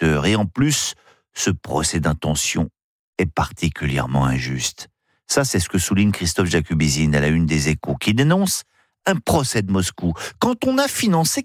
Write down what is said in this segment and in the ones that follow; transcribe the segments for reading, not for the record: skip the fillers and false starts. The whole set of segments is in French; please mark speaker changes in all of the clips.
Speaker 1: acteurs. Et en plus, ce procès d'intention est particulièrement injuste. Ça, c'est ce que souligne Christophe Jacubizine à la une des Échos, qui dénonce un procès de Moscou. Quand on a financé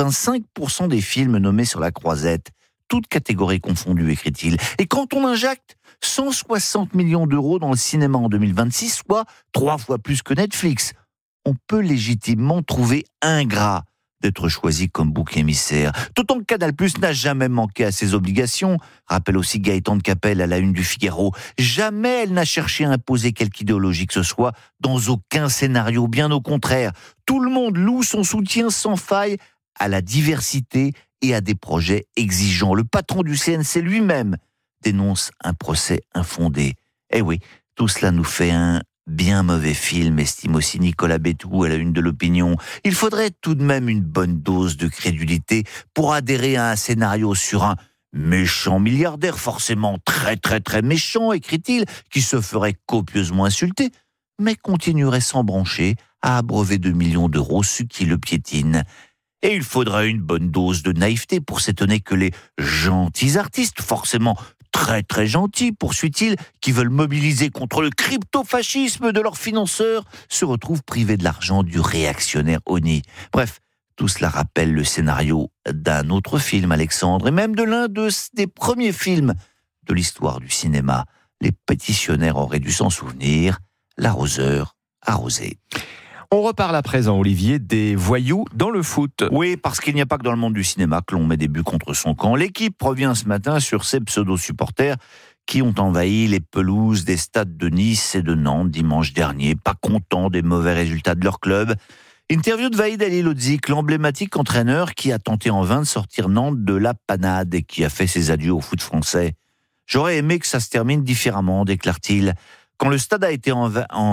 Speaker 1: 85% des films nommés sur la croisette, toutes catégories confondues, écrit-il, et quand on injecte 160 millions d'euros dans le cinéma en 2026, soit 3 fois plus que Netflix, on peut légitimement trouver ingrat d'être choisi comme bouc émissaire. D'autant que Canal+ n'a jamais manqué à ses obligations, rappelle aussi Gaëtan de Capelle à la une du Figaro. Jamais elle n'a cherché à imposer quelque idéologie que ce soit dans aucun scénario, bien au contraire. Tout le monde loue son soutien sans faille à la diversité et à des projets exigeants. Le patron du CNC lui-même dénonce un procès infondé. Eh oui, tout cela nous fait un bien mauvais film, estime aussi Nicolas Bétou à la une de l'Opinion. Il faudrait tout de même une bonne dose de crédulité pour adhérer à un scénario sur un méchant milliardaire, forcément très très très méchant, écrit-il, qui se ferait copieusement insulter, mais continuerait sans broncher à abreuver de millions d'euros ceux qui le piétinent. Et il faudrait une bonne dose de naïveté pour s'étonner que les gentils artistes, forcément très très gentils, poursuit-il, qui veulent mobiliser contre le crypto-fascisme de leurs financeurs, se retrouvent privés de l'argent du réactionnaire Oni. Bref, tout cela rappelle le scénario d'un autre film, Alexandre, et même de l'un des premiers films de l'histoire du cinéma. Les pétitionnaires auraient dû s'en souvenir, L'arroseur arrosé.
Speaker 2: On reparle à présent, Olivier, des voyous dans le foot.
Speaker 1: Oui, parce qu'il n'y a pas que dans le monde du cinéma que l'on met des buts contre son camp. L'équipe revient ce matin sur ces pseudo-supporters qui ont envahi les pelouses des stades de Nice et de Nantes dimanche dernier, pas contents des mauvais résultats de leur club. Interview de Vahid Halilhodžić, l'emblématique entraîneur qui a tenté en vain de sortir Nantes de la panade et qui a fait ses adieux au foot français. J'aurais aimé que ça se termine différemment, déclare-t-il. Quand le stade a été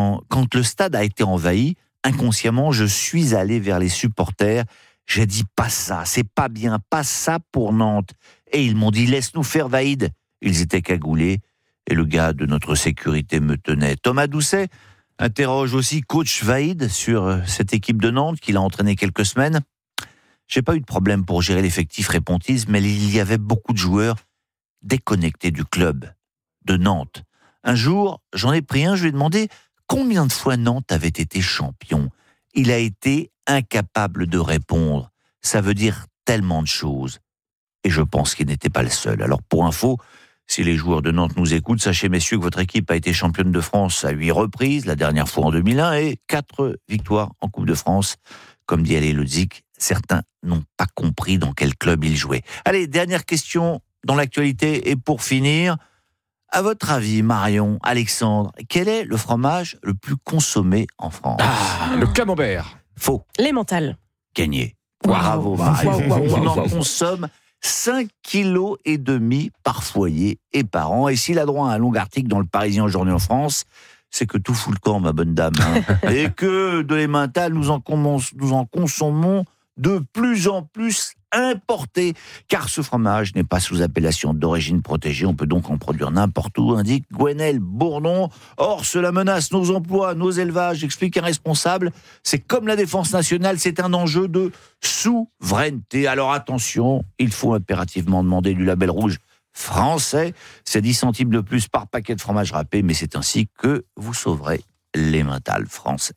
Speaker 1: envahi, inconsciemment, je suis allé vers les supporters. J'ai dit pas ça, c'est pas bien, pas ça pour Nantes. Et ils m'ont dit laisse-nous faire Vahid. Ils étaient cagoulés et le gars de notre sécurité me tenait. Thomas Doucet interroge aussi coach Vahid sur cette équipe de Nantes qu'il a entraîné quelques semaines. J'ai pas eu de problème pour gérer l'effectif, répond-il, mais il y avait beaucoup de joueurs déconnectés du club de Nantes. Un jour, j'en ai pris un, je lui ai demandé combien de fois Nantes avait été champion. Il a été incapable de répondre. Ça veut dire tellement de choses. Et je pense qu'il n'était pas le seul. Alors pour info, si les joueurs de Nantes nous écoutent, sachez messieurs que votre équipe a été championne de France à 8 reprises, la dernière fois en 2001, et 4 victoires en Coupe de France. Comme dit Halilhodžić, certains n'ont pas compris dans quel club ils jouaient. Allez, dernière question dans l'actualité, et pour finir, à votre avis, Marion, Alexandre, quel est le fromage le plus consommé en France ?
Speaker 2: Le camembert.
Speaker 1: Faux.
Speaker 3: L'emmental.
Speaker 1: Gagné.
Speaker 3: Wow.
Speaker 1: Bravo, Marion.
Speaker 3: Wow.
Speaker 1: On en consomme 5,5 kg par foyer et par an. Et s'il a droit à un long article dans le Parisien aujourd'hui en France, c'est que tout fout le camp, ma bonne dame. Et que de l'emmental, nous en consommons de plus en plus importé, car ce fromage n'est pas sous appellation d'origine protégée, on peut donc en produire n'importe où, indique Gwenelle Bourdon. Or, cela menace nos emplois, nos élevages, explique un responsable. C'est comme la défense nationale, c'est un enjeu de souveraineté. Alors attention, il faut impérativement demander du label rouge français. C'est 10 centimes de plus par paquet de fromage râpé, mais c'est ainsi que vous sauverez l'emmental français.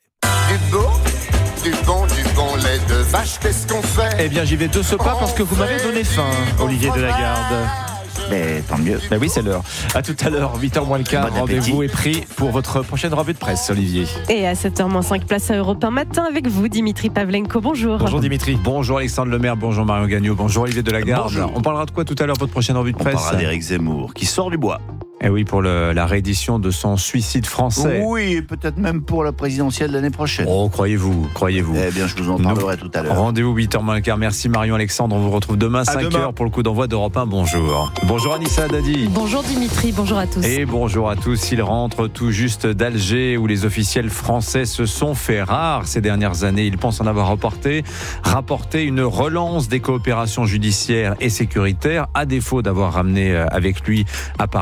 Speaker 4: Du bon lait de vache, qu'est-ce qu'on fait ?
Speaker 2: Eh bien, j'y vais de ce pas parce que vous m'avez donné faim, Olivier Delagarde.
Speaker 1: Mais tant mieux.
Speaker 2: Ben oui, c'est l'heure. À tout à l'heure, 8h moins le quart.
Speaker 1: Bon
Speaker 2: Rendez-vous
Speaker 1: appétit.
Speaker 2: est pris pour votre prochaine revue de presse, Olivier.
Speaker 3: Et à 7h-5, place à Europe 1 matin avec vous, Dimitri Pavlenko. Bonjour.
Speaker 2: Bonjour Dimitri. Bonjour Alexandre Lemaire. Bonjour Marion Gagnon. Bonjour Olivier Delagarde.
Speaker 1: Bonjour.
Speaker 2: On parlera de quoi tout à l'heure, votre prochaine revue de
Speaker 1: On
Speaker 2: presse ?
Speaker 1: parlera d'Éric Zemmour, qui sort du bois.
Speaker 2: Eh oui, pour la réédition de son suicide français.
Speaker 1: Oui, et peut-être même pour la présidentielle l'année prochaine.
Speaker 2: Oh, croyez-vous.
Speaker 1: Eh bien, je vous en parlerai tout à l'heure.
Speaker 2: Rendez-vous 8h moins le quart. Merci Marion Alexandre. On vous retrouve demain 5h pour le coup d'envoi d'Europe 1. Bonjour. Bonjour Anissa Dadi.
Speaker 3: Bonjour Dimitri, bonjour à tous.
Speaker 2: Et bonjour à tous. Il rentre tout juste d'Alger où les officiels français se sont fait rares ces dernières années. Ils pensent en avoir rapporté une relance des coopérations judiciaires et sécuritaires à défaut d'avoir ramené avec lui à Paris le journaliste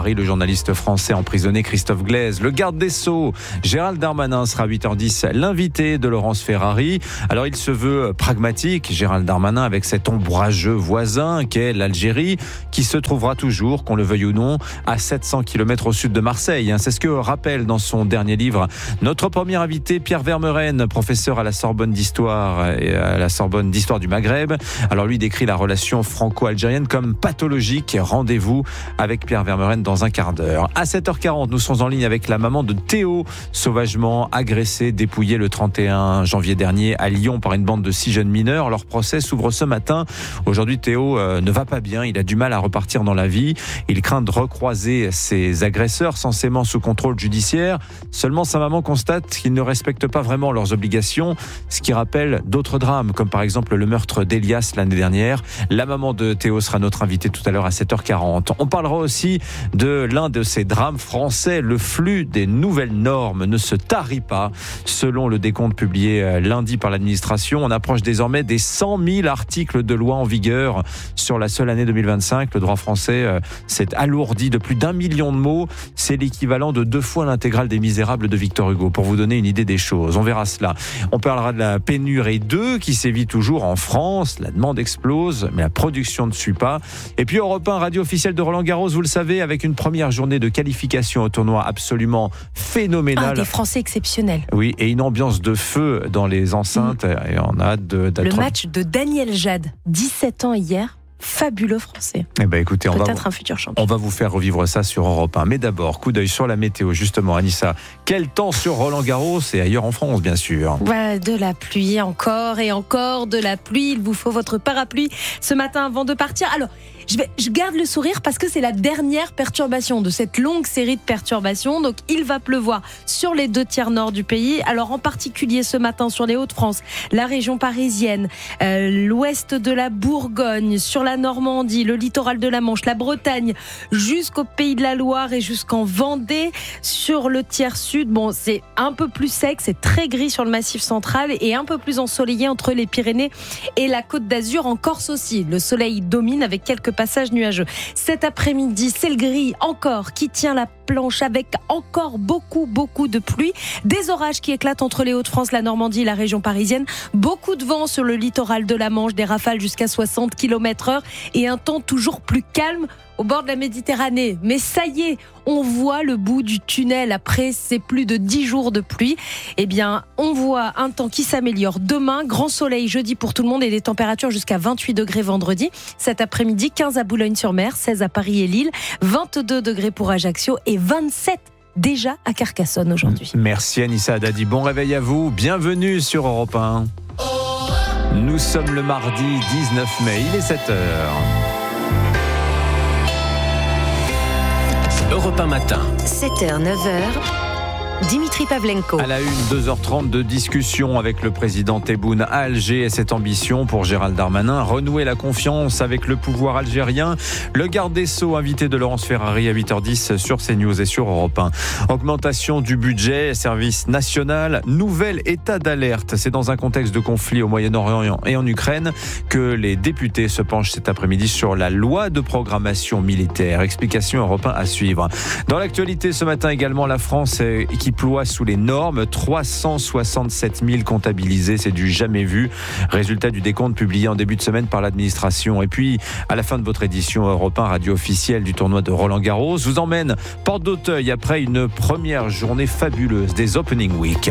Speaker 2: journaliste français emprisonné Christophe Glaise. Le garde des Sceaux, Gérald Darmanin, sera à 8h10 l'invité de Laurence Ferrari. Alors il se veut pragmatique, Gérald Darmanin, avec cet ombrageux voisin qu'est l'Algérie, qui se trouvera toujours, qu'on le veuille ou non, à 700 km au sud de Marseille. C'est ce que rappelle dans son dernier livre notre premier invité, Pierre Vermeuren, professeur à la Sorbonne d'Histoire et à la Sorbonne d'Histoire du Maghreb. Alors lui décrit la relation franco-algérienne comme pathologique. Rendez-vous avec Pierre Vermeuren dans un quart d'heure. À 7h40, nous serons en ligne avec la maman de Théo, sauvagement agressé, dépouillé le 31 janvier dernier à Lyon par une bande de 6 jeunes mineurs. Leur procès s'ouvre ce matin. Aujourd'hui, Théo ne va pas bien. Il a du mal à repartir dans la vie. Il craint de recroiser ses agresseurs censément sous contrôle judiciaire. Seulement, sa maman constate qu'ils ne respectent pas vraiment leurs obligations, ce qui rappelle d'autres drames, comme par exemple le meurtre d'Elias l'année dernière. La maman de Théo sera notre invitée tout à l'heure à 7h40. On parlera aussi de l'un de ces drames français. Le flux des nouvelles normes ne se tarit pas. Selon le décompte publié lundi par l'administration, on approche désormais des 100 000 articles de loi en vigueur sur la seule année 2025. Le droit français s'est alourdi de plus d'1 million de mots. C'est l'équivalent de 2 fois l'intégrale des Misérables de Victor Hugo, pour vous donner une idée des choses. On verra cela. On parlera de la pénurie d'œufs qui sévit toujours en France. La demande explose, mais la production ne suit pas. Et puis Europe 1, radio officielle de Roland-Garros, vous le savez, avec une première journée de qualification au tournoi absolument phénoménale.
Speaker 3: Des Français exceptionnels.
Speaker 2: Oui, et une ambiance de feu dans les enceintes. Et on a hâte d'être...
Speaker 3: Le match de Daniel Jade, 17 ans hier. Fabuleux français.
Speaker 2: Eh ben écoutez,
Speaker 3: peut-être un futur champion.
Speaker 2: On va vous faire revivre ça sur Europe 1. Mais d'abord, coup d'œil sur la météo, justement, Anissa. Quel temps sur Roland-Garros et ailleurs en France, bien sûr.
Speaker 3: Voilà, de la pluie, encore et encore de la pluie. Il vous faut votre parapluie ce matin avant de partir. Alors, je garde le sourire parce que c'est la dernière perturbation de cette longue série de perturbations. Donc, il va pleuvoir sur les 2 tiers nord du pays. Alors, en particulier ce matin sur les Hauts-de-France, la région parisienne, l'ouest de la Bourgogne, sur la Normandie, le littoral de la Manche, la Bretagne, jusqu'au Pays de la Loire et jusqu'en Vendée. Sur le tiers sud, bon, c'est un peu plus sec, c'est très gris sur le Massif central et un peu plus ensoleillé entre les Pyrénées et la Côte d'Azur. En Corse aussi, le soleil domine avec quelques passages nuageux. Cet après-midi, c'est le gris encore qui tient la planche avec encore beaucoup de pluie. Des orages qui éclatent entre les Hauts-de-France, la Normandie et la région parisienne. Beaucoup de vent sur le littoral de la Manche, des rafales jusqu'à 60 km/h et un temps toujours plus calme au bord de la Méditerranée. Mais ça y est, on voit le bout du tunnel après ces plus de 10 jours de pluie. Eh bien, on voit un temps qui s'améliore demain. Grand soleil jeudi pour tout le monde et des températures jusqu'à 28 degrés vendredi. Cet après-midi, 15 à Boulogne-sur-Mer, 16 à Paris et Lille, 22 degrés pour Ajaccio et 27 déjà à Carcassonne aujourd'hui.
Speaker 2: Merci Anissa Haddadi. Bon réveil à vous. Bienvenue sur Europe 1. Nous sommes le mardi 19 mai. Il est 7h.
Speaker 5: Europe 1 matin.
Speaker 6: 7h, 9h. Dimitri Pavlenko.
Speaker 2: À la une, 2h30 de discussion avec le président Tebboune à Alger et cette ambition pour Gérald Darmanin, renouer la confiance avec le pouvoir algérien. Le garde des Sceaux, invité de Laurence Ferrari à 8h10 sur CNews et sur Europe 1. Augmentation du budget, service national, nouvel état d'alerte. C'est dans un contexte de conflit au Moyen-Orient et en Ukraine que les députés se penchent cet après-midi sur la loi de programmation militaire. Explication Europe 1 à suivre. Dans l'actualité ce matin également, la France qui ploie sous les normes, 367 000 comptabilisés, c'est du jamais vu. Résultat du décompte publié en début de semaine par l'administration. Et puis, à la fin de votre édition Europe 1, radio officielle du tournoi de Roland-Garros, vous emmène porte d'Auteuil après une première journée fabuleuse des Opening Week.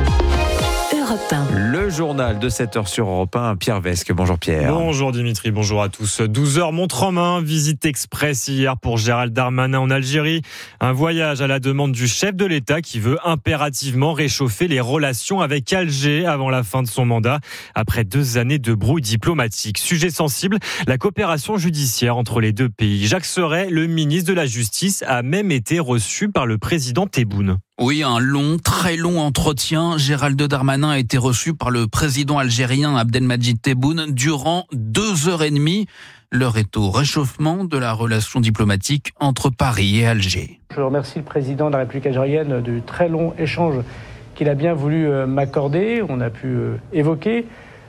Speaker 2: Le journal de 7h sur Europe 1, Pierre Vesque. Bonjour Pierre.
Speaker 7: Bonjour Dimitri, bonjour à tous. 12h montre en main, visite express hier pour Gérald Darmanin en Algérie. Un voyage à la demande du chef de l'État qui veut impérativement réchauffer les relations avec Alger avant la fin de son mandat, après 2 années de brouille diplomatique. Sujet sensible, la coopération judiciaire entre les 2 pays. Jacques Serret, le ministre de la Justice, a même été reçu par le président Tebboune.
Speaker 8: Oui, un long, très long entretien. Gérald Darmanin a été reçu par le président algérien Abdelmadjid Tebboune durant 2h30. L'heure est au réchauffement de la relation diplomatique entre Paris et Alger.
Speaker 9: Je remercie le président de la République algérienne du très long échange qu'il a bien voulu m'accorder. On a pu évoquer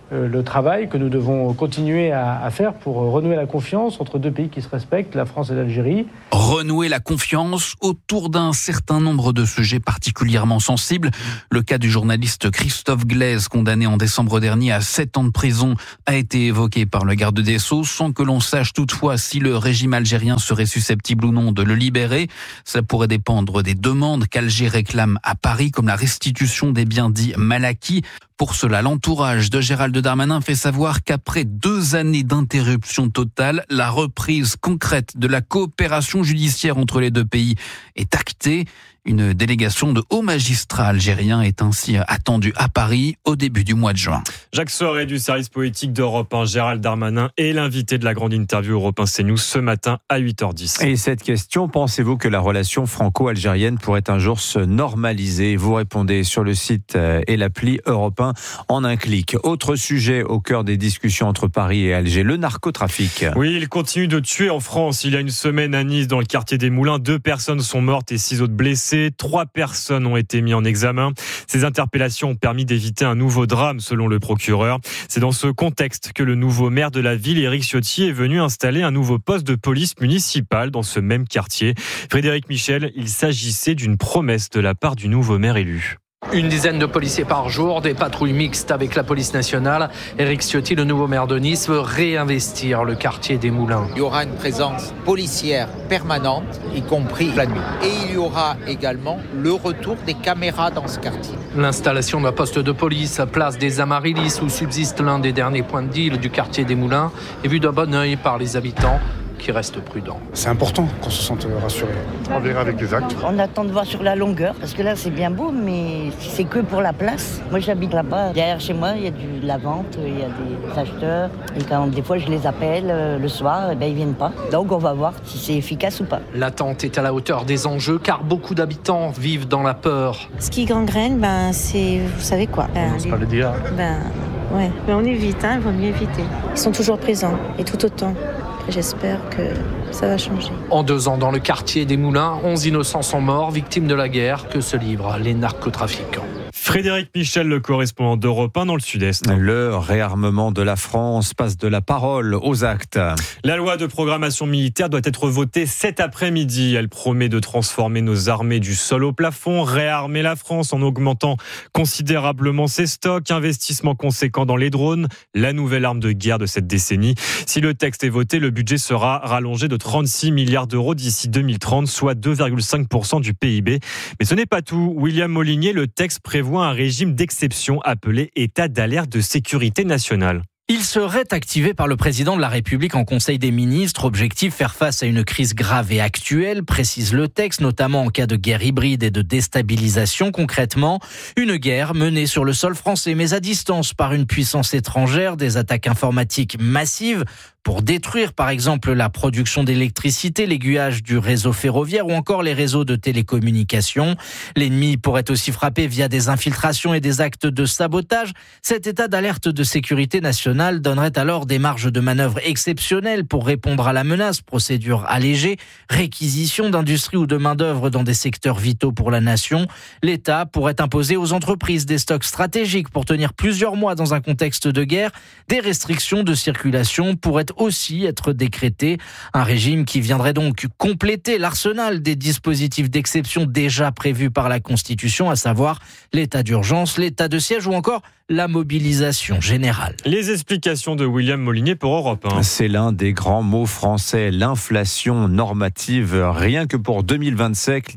Speaker 9: le travail que nous devons continuer à faire pour renouer la confiance entre deux pays qui se respectent, la France et l'Algérie.
Speaker 8: Renouer la confiance autour d'un certain nombre de sujets particulièrement sensibles. Le cas du journaliste Christophe Glaise, condamné en décembre dernier à 7 ans de prison, a été évoqué par le garde des Sceaux, sans que l'on sache toutefois si le régime algérien serait susceptible ou non de le libérer. Ça pourrait dépendre des demandes qu'Alger réclame à Paris, comme la restitution des biens dits mal acquis. Pour cela, l'entourage de Gérald Darmanin fait savoir qu'après 2 années d'interruption totale, la reprise concrète de la coopération judiciaire entre les deux pays est actée. Une délégation de hauts magistrats algériens est ainsi attendue à Paris au début du mois de juin.
Speaker 7: Jacques Soré du service politique d'Europe 1, Gérald Darmanin est l'invité de la grande interview Europe 1 CNews ce matin à 8h10.
Speaker 2: Et cette question, pensez-vous que la relation franco-algérienne pourrait un jour se normaliser ? Vous répondez sur le site et l'appli Europe 1 en un clic. Autre sujet au cœur des discussions entre Paris et Alger, le narcotrafic.
Speaker 7: Oui, il continue de tuer en France. Il y a une semaine à Nice, dans le quartier des Moulins, 2 personnes sont mortes et 6 autres blessées. 3 personnes ont été mises en examen. Ces interpellations ont permis d'éviter un nouveau drame, selon le procureur. C'est dans ce contexte que le nouveau maire de la ville, Éric Ciotti, est venu installer un nouveau poste de police municipale dans ce même quartier. Frédéric Michel, il s'agissait d'une promesse de la part du nouveau maire élu.
Speaker 5: Une dizaine de policiers par jour, des patrouilles mixtes avec la police nationale. Éric Ciotti, le nouveau maire de Nice, veut réinvestir le quartier des Moulins.
Speaker 10: Il y aura une présence policière permanente, y compris la nuit. Et il y aura également le retour des caméras dans ce quartier.
Speaker 5: L'installation d'un poste de police à place des Amaryllis, où subsiste l'un des derniers points de deal du quartier des Moulins, est vue d'un bon œil par les habitants, qui restent prudents.
Speaker 11: C'est important qu'on se sente rassuré. On verra avec les actes.
Speaker 12: On attend de voir sur la longueur, parce que là c'est bien beau, mais si c'est que pour la place. Moi j'habite là-bas, derrière chez moi il y a de la vente, il y a des acheteurs, et quand des fois je les appelle le soir, ils viennent pas. Donc on va voir si c'est efficace ou pas.
Speaker 5: L'attente est à la hauteur des enjeux, car beaucoup d'habitants vivent dans la peur.
Speaker 13: Ce qui gangrène, c'est, vous savez quoi,
Speaker 9: c'est pas le dire.
Speaker 13: Ouais, mais on évite, il vaut mieux éviter. Ils sont toujours présents, et tout autant. J'espère que ça va changer.
Speaker 5: En 2 ans, dans le quartier des Moulins, 11 innocents sont morts, victimes de la guerre que se livrent les narcotrafiquants.
Speaker 7: Frédéric Michel, le correspondant d'Europe 1 dans le Sud-Est.
Speaker 2: Le réarmement de la France passe de la parole aux actes.
Speaker 7: La loi de programmation militaire doit être votée cet après-midi. Elle promet de transformer nos armées du sol au plafond, réarmer la France en augmentant considérablement ses stocks, investissement conséquent dans les drones, la nouvelle arme de guerre de cette décennie. Si le texte est voté, le budget sera rallongé de 36 milliards d'euros d'ici 2030, soit 2,5% du PIB. Mais ce n'est pas tout. William Molinier, le texte prévoit un régime d'exception appelé état d'alerte de sécurité nationale.
Speaker 14: Il serait activé par le président de la République en Conseil des ministres. Objectif, faire face à une crise grave et actuelle, précise le texte, notamment en cas de guerre hybride et de déstabilisation. Concrètement, une guerre menée sur le sol français, mais à distance par une puissance étrangère, des attaques informatiques massives pour détruire par exemple la production d'électricité, l'aiguillage du réseau ferroviaire ou encore les réseaux de télécommunications. L'ennemi pourrait aussi frapper via des infiltrations et des actes de sabotage. Cet état d'alerte de sécurité nationale donnerait alors des marges de manœuvre exceptionnelles pour répondre à la menace, procédure allégée, réquisition d'industrie ou de main-d'œuvre dans des secteurs vitaux pour la nation. L'État pourrait imposer aux entreprises des stocks stratégiques pour tenir plusieurs mois dans un contexte de guerre. Des restrictions de circulation pourraient aussi être décrétées. Un régime qui viendrait donc compléter l'arsenal des dispositifs d'exception déjà prévus par la Constitution, à savoir l'état d'urgence, l'état de siège ou encore la mobilisation générale.
Speaker 7: Les explications de William Molinier pour Europe 1.
Speaker 2: C'est l'un des grands mots français, l'inflation normative. Rien que pour 2025,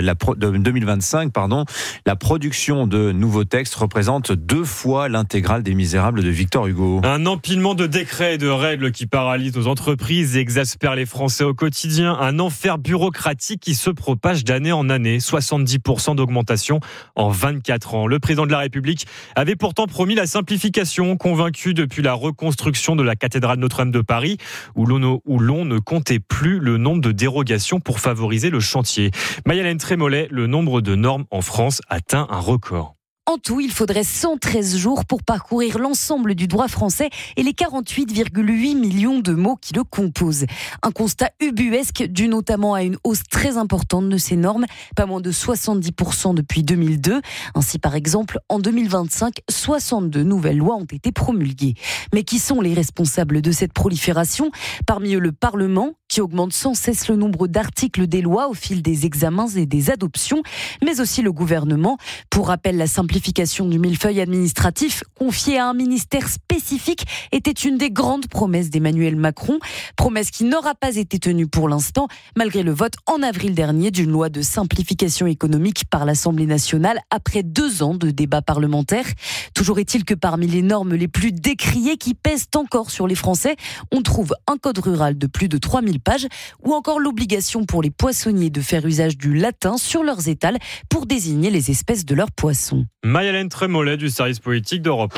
Speaker 2: la production de nouveaux textes représente 2 fois l'intégrale des Misérables de Victor Hugo.
Speaker 7: Un empilement de décrets et de règles qui paralyse nos entreprises et exaspère les Français au quotidien. Un enfer bureaucratique qui se propage d'année en année. 70% d'augmentation en 24 ans. Le président de la République avait pourtant promis la simplification, convaincu depuis la reconstruction de la cathédrale Notre-Dame de Paris, où l'on ne comptait plus le nombre de dérogations pour favoriser le chantier. Mayalène Trémollet, le nombre de normes en France atteint un record.
Speaker 15: En tout, il faudrait 113 jours pour parcourir l'ensemble du droit français et les 48,8 millions de mots qui le composent. Un constat ubuesque dû notamment à une hausse très importante de ces normes, pas moins de 70% depuis 2002. Ainsi, par exemple, en 2025, 62 nouvelles lois ont été promulguées. Mais qui sont les responsables de cette prolifération ? Parmi eux, le Parlement, qui augmente sans cesse le nombre d'articles des lois au fil des examens et des adoptions, mais aussi le gouvernement. Pour rappel, la simplification du millefeuille administratif confié à un ministère spécifique était une des grandes promesses d'Emmanuel Macron, promesse qui n'aura pas été tenue pour l'instant, malgré le vote en avril dernier d'une loi de simplification économique par l'Assemblée nationale après 2 ans de débats parlementaires. Toujours est-il que parmi les normes les plus décriées qui pèsent encore sur les Français, on trouve un code rural de plus de 3000 pages ou encore l'obligation pour les poissonniers de faire usage du latin sur leurs étals pour désigner les espèces de leurs poissons.
Speaker 7: Marie-Hélène Trémollet du service politique d'Europe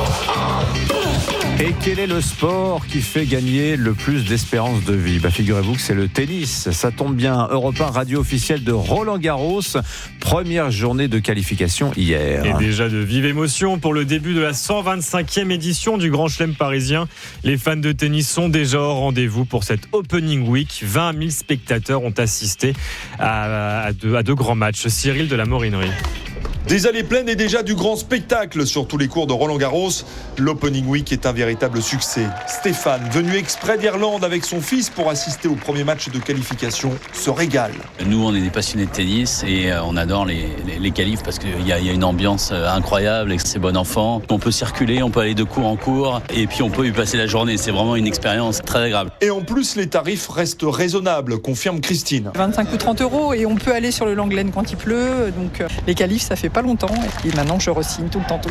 Speaker 7: 1.
Speaker 2: Et quel est le sport qui fait gagner le plus d'espérance de vie ? Figurez-vous que c'est le tennis. Ça tombe bien, Europe 1, radio officielle de Roland-Garros. Première journée de qualification hier.
Speaker 7: Et déjà de vive émotion pour le début de la 125e édition du Grand Chelem parisien. Les fans de tennis sont déjà au rendez-vous pour cette Opening Week. 20 000 spectateurs ont assisté à deux grands matchs. Cyril de la Morinerie.
Speaker 16: Des allées pleines et déjà du grand spectacle sur tous les cours de Roland-Garros. L'Opening Week est un véritable succès. Stéphane, venu exprès d'Irlande avec son fils pour assister au premier match de qualification, se régale.
Speaker 17: Nous, on est des passionnés de tennis et on adore les qualifs parce qu'il y a une ambiance incroyable et c'est bon enfant. On peut circuler, on peut aller de cours en cours et puis on peut y passer la journée. C'est vraiment une expérience très agréable.
Speaker 16: Et en plus, les tarifs restent raisonnables, confirme Christine.
Speaker 18: 25 ou 30 € et on peut aller sur le Langlaine quand il pleut. Donc les qualifs, ça fait pas longtemps et puis maintenant je re-signe tout le temps.